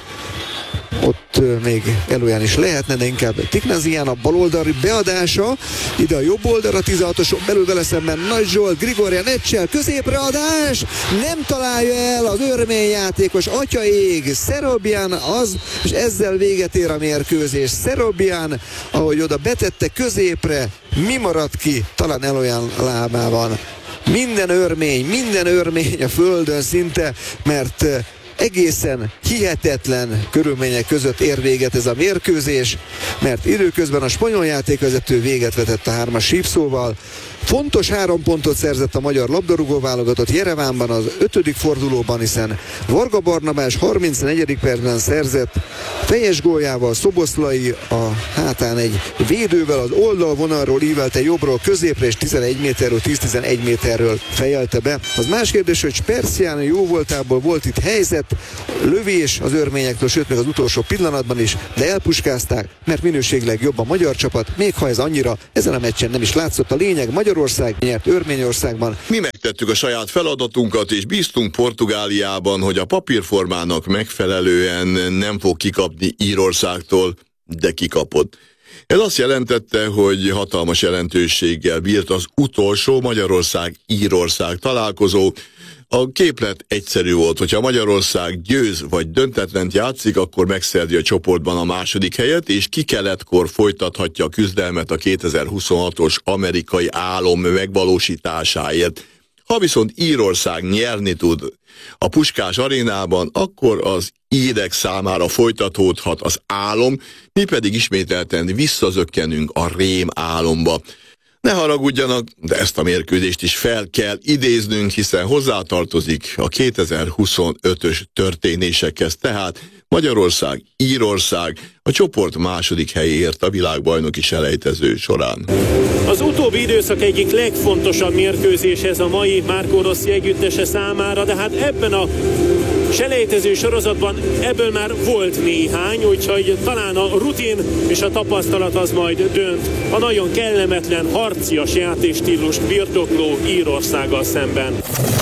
ott még Eloyan is lehetne, de inkább Tiknazian a baloldali beadása, ide a jobb oldalra, tizenhatoson belül vele szemben Nagy Zsolt, Grigorjan Ecsel, középre adás, nem találja el az örmény játékos, atya ég, Serobian az, és ezzel véget ér a mérkőzés. Serobian, ahogy oda betette középre, mi maradt ki? Talán Eloyan lábában. Minden örmény, minden örmény a földön szinte, mert egészen hihetetlen körülmények között ér véget ez a mérkőzés, mert időközben a spanyol játékvezető véget vetett a hármas sípszóval. Fontos három pontot szerzett a magyar labdarúgó válogatott Jerevánban az ötödik fordulóban, hiszen Varga Barnabás harmincnegyedik percben szerzett fejes góljával, Szoboszlai a hátán egy védővel az oldalvonalról ívelte jobbról középre, és tizenegy méterről, tíz-tizenegy méterről fejelte be. Az más kérdés, hogy Spercián jó voltából volt itt helyzet, lövés az örményektől, sőt még az utolsó pillanatban is, de elpuskázták, mert minőségileg jobb a magyar csapat, még ha ez annyira ezen a meccsen nem is látszott. A lényeg, Magyarország nyert Örményországban. Mi megtettük a saját feladatunkat, és bíztunk Portugáliában, hogy a papírformának megfelelően nem fog kikapni Írországtól, de kikapott. Ez azt jelentette, hogy hatalmas jelentőséggel bírt az utolsó Magyarország-Írország találkozó. A képlet egyszerű volt, hogyha Magyarország győz vagy döntetlent játszik, akkor megszerzi a csoportban a második helyet, és kikeletkor folytathatja a küzdelmet a kétezer-huszonhatos amerikai álom megvalósításáért. Ha viszont Írország nyerni tud a Puskás arénában, akkor az írek számára folytatódhat az álom, mi pedig ismételten visszazökkenünk a rém álomba. Ne haragudjanak, de ezt a mérkőzést is fel kell idéznünk, hiszen hozzátartozik a kétezer-huszonötös történésekhez, tehát Magyarország, Írország a csoport második helyéért a világbajnoki selejtező során. Az utóbbi időszak egyik legfontosabb mérkőzés ez a mai Marco Rossi együttese számára, de hát ebben a selejtező sorozatban ebből már volt néhány, úgyhogy talán a rutin és a tapasztalat az majd dönt a nagyon kellemetlen, harcias játékstílust birtokló Írországgal szemben.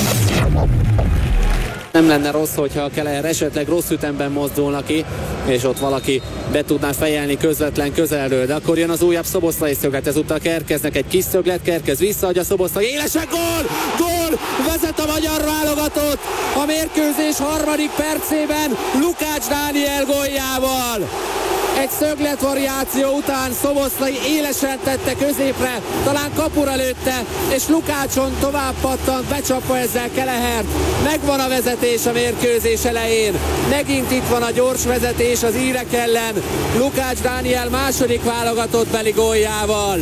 Nem lenne rossz, hogyha a Keller esetleg rossz ütemben mozdulna ki, és ott valaki be tudná fejelni közvetlen közelről, de akkor jön az újabb Szoboszlai szöglet, ezúttal Kerkeznek egy kis szöglet, Kerkez visszaadja Szoboszlai, élesen gól! Gól! Vezet a magyar válogatott a mérkőzés harmadik percében Lukács Dániel góljával. Egy szöglet variáció után Szoboszlai élesen tette középre, talán kapura lőtte, és Lukácson tovább pattant, becsapva ezzel Kelehert. Megvan a vezetés a mérkőzés elején. Megint itt van a gyors vezetés az írek ellen. Lukács Dániel második válogatott beli góljával.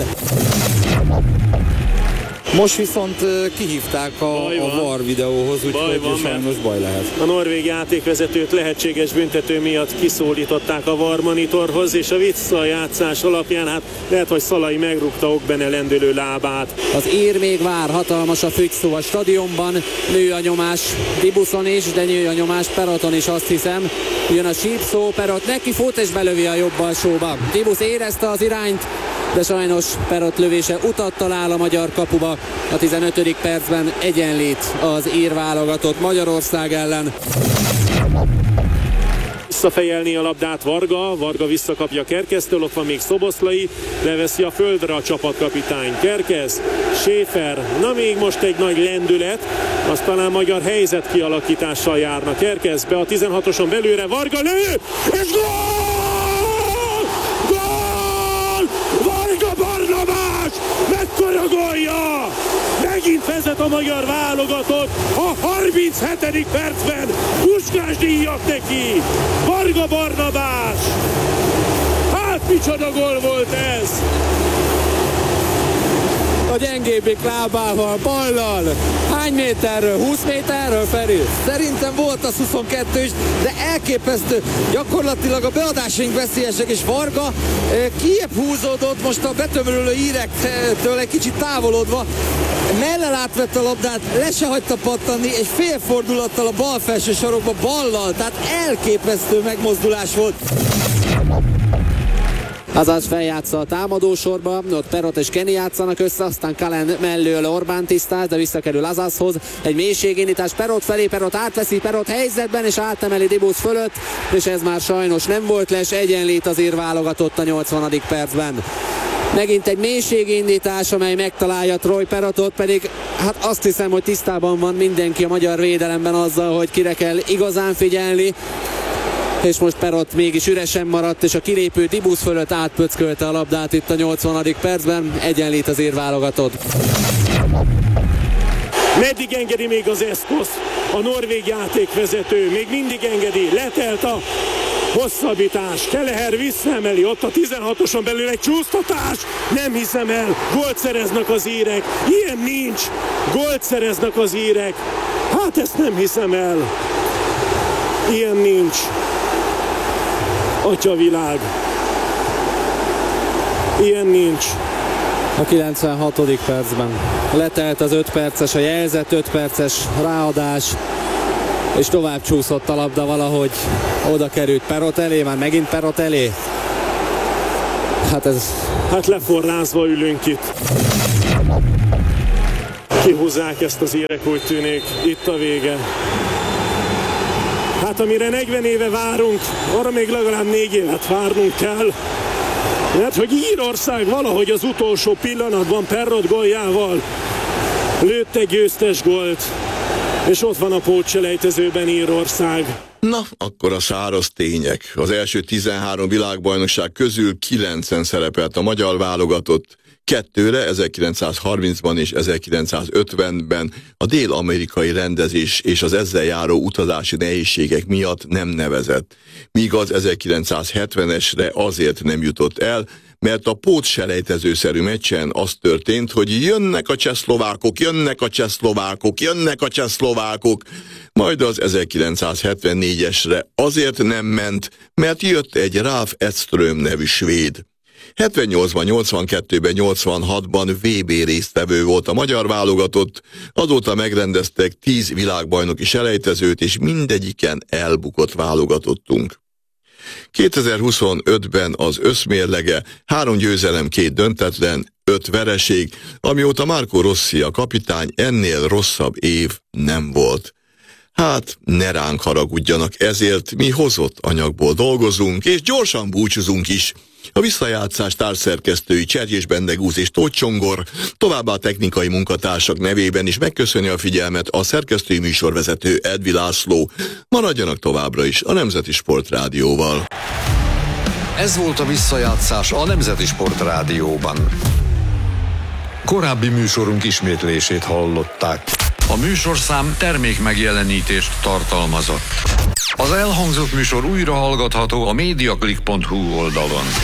Most viszont kihívták a, a VAR videóhoz, úgyhogy sajnos baj lehet. A norvég játékvezetőt lehetséges büntető miatt kiszólították a VAR monitorhoz, és a visszajátszás alapján hát lehet, hogy Szalai megrúgta Okbene lendülő lábát. Az ír még vár, hatalmas a fügyszó a stadionban, nő a nyomás Dibuszon is, de nő a nyomás Peroton is, azt hiszem. Jön a sípszó, Perot neki fut és belövi a jobb alsóba. Dibusz érezte az irányt, de sajnos Perot lövése utat talál a magyar kapuba. A tizenötödik percben egyenlít az ír válogatott Magyarország ellen. Visszafejelni a labdát Varga, Varga visszakapja Kerkeztől, ott van még Szoboszlai, leveszi a földre a csapatkapitány. Kerkez, Schäfer, na még most egy nagy lendület, az talán magyar helyzet kialakítással járna. Kerkez be a tizenhatoson belőle, Varga lő, és gól! Gól! Varga Barnabás! Mekkora gólja! Megint vezet a magyar válogatott a harminchetedik percben. Puskás díjat neki. Varga Barnabás. Hát micsoda gól volt ez! A a gyengébbik lábával, ballal. Hány méterről? húsz méterről, Feri? Szerintem volt az huszonkettő is, de elképesztő. Gyakorlatilag a beadásaink veszélyesek, és Varga kiebb húzódott most a betömörülő írektől egy kicsit távolodva. Mellel átvette a labdát, le se hagyta pattanni, egy félfordulattal a bal felső sarokba ballal, tehát elképesztő megmozdulás volt. Azaz feljátsza a támadósorba, ott Perot és Kenny játszanak össze, aztán Kalen mellől Orbán tisztáz, de visszakerül Azazhoz. Egy mélységindítás Perot felé, Perot átveszi, Perot helyzetben, és átemeli Dibusz fölött, és ez már sajnos nem volt les, egyenlét azért válogatott a nyolcvanadik percben. Megint egy mélységindítás, amely megtalálja Troy Perotot, pedig hát azt hiszem, hogy tisztában van mindenki a magyar védelemben azzal, hogy kire kell igazán figyelni. És most Perot mégis üresen maradt, és a kilépő Dibusz fölött átpöckölte a labdát itt a nyolcvanadik percben, egyenlít azért válogatott. Meddig engedi még az eszkosz? A norvég játékvezető még mindig engedi, letelt a hosszabbítás, Keleher visszaemeli, ott a tizenhatoson belül egy csúsztatás, nem hiszem el, gólt szereznek az írek, ilyen nincs, gólt szereznek az írek, hát ezt nem hiszem el, ilyen nincs. Atyavilág. Ilyen nincs. A kilencvenhatodik percben letelt az öt perces, a jelzett öt perces ráadás, és tovább csúszott a labda, valahogy oda került Perot elé, már megint Perot elé. Hát ez... Hát leforrázva ülünk itt. Kihúzzák ezt az írek, úgy tűnik. Itt a vége. Hát amire negyven éve várunk, arra még legalább négy évet várnunk kell. Mert hogy Írország valahogy az utolsó pillanatban Perrot góljával lőtt egy győztes gólt, és ott van a pótselejtezőben Írország. Na, akkor a száraz tények. Az első tizenhárom világbajnokság közül kilencen szerepelt a magyar válogatott. Kettőre ezerkilencszázharmincban és ezerkilencszázötvenben a dél-amerikai rendezés és az ezzel járó utazási nehézségek miatt nem nevezett. Míg az ezerkilencszázhetvenesre azért nem jutott el, mert a pótselejtezőszerű meccsen az történt, hogy jönnek a csehszlovákok, jönnek a csehszlovákok, jönnek a csehszlovákok, majd az ezerkilencszázhetvennégyesre azért nem ment, mert jött egy Ralf Edström nevű svéd. hetvennyolcban, nyolcvankettőben, nyolcvanhatban vé bé résztvevő volt a magyar válogatott, azóta megrendeztek tíz világbajnoki selejtezőt, és mindegyiken elbukott válogatottunk. kétezer-huszonötben az összmérlege három győzelem, két döntetlen, öt vereség, amióta Marco Rossi a kapitány, ennél rosszabb év nem volt. Hát, ne ránk haragudjanak ezért, mi hozott anyagból dolgozunk, és gyorsan búcsúzunk is. A visszajátszás társszerkesztői Cserjés Bendegúz és Tóth Csongor, továbbá a technikai munkatársak nevében is megköszöni a figyelmet a szerkesztői műsorvezető Edvi László. Maradjanak továbbra is a Nemzeti Sport Rádióval. Ez volt a visszajátszás a Nemzeti Sport Rádióban. Korábbi műsorunk ismétlését hallották. A műsorszám termék megjelenítést tartalmazott. Az elhangzott műsor újra hallgatható a mediaclick pont hu oldalon.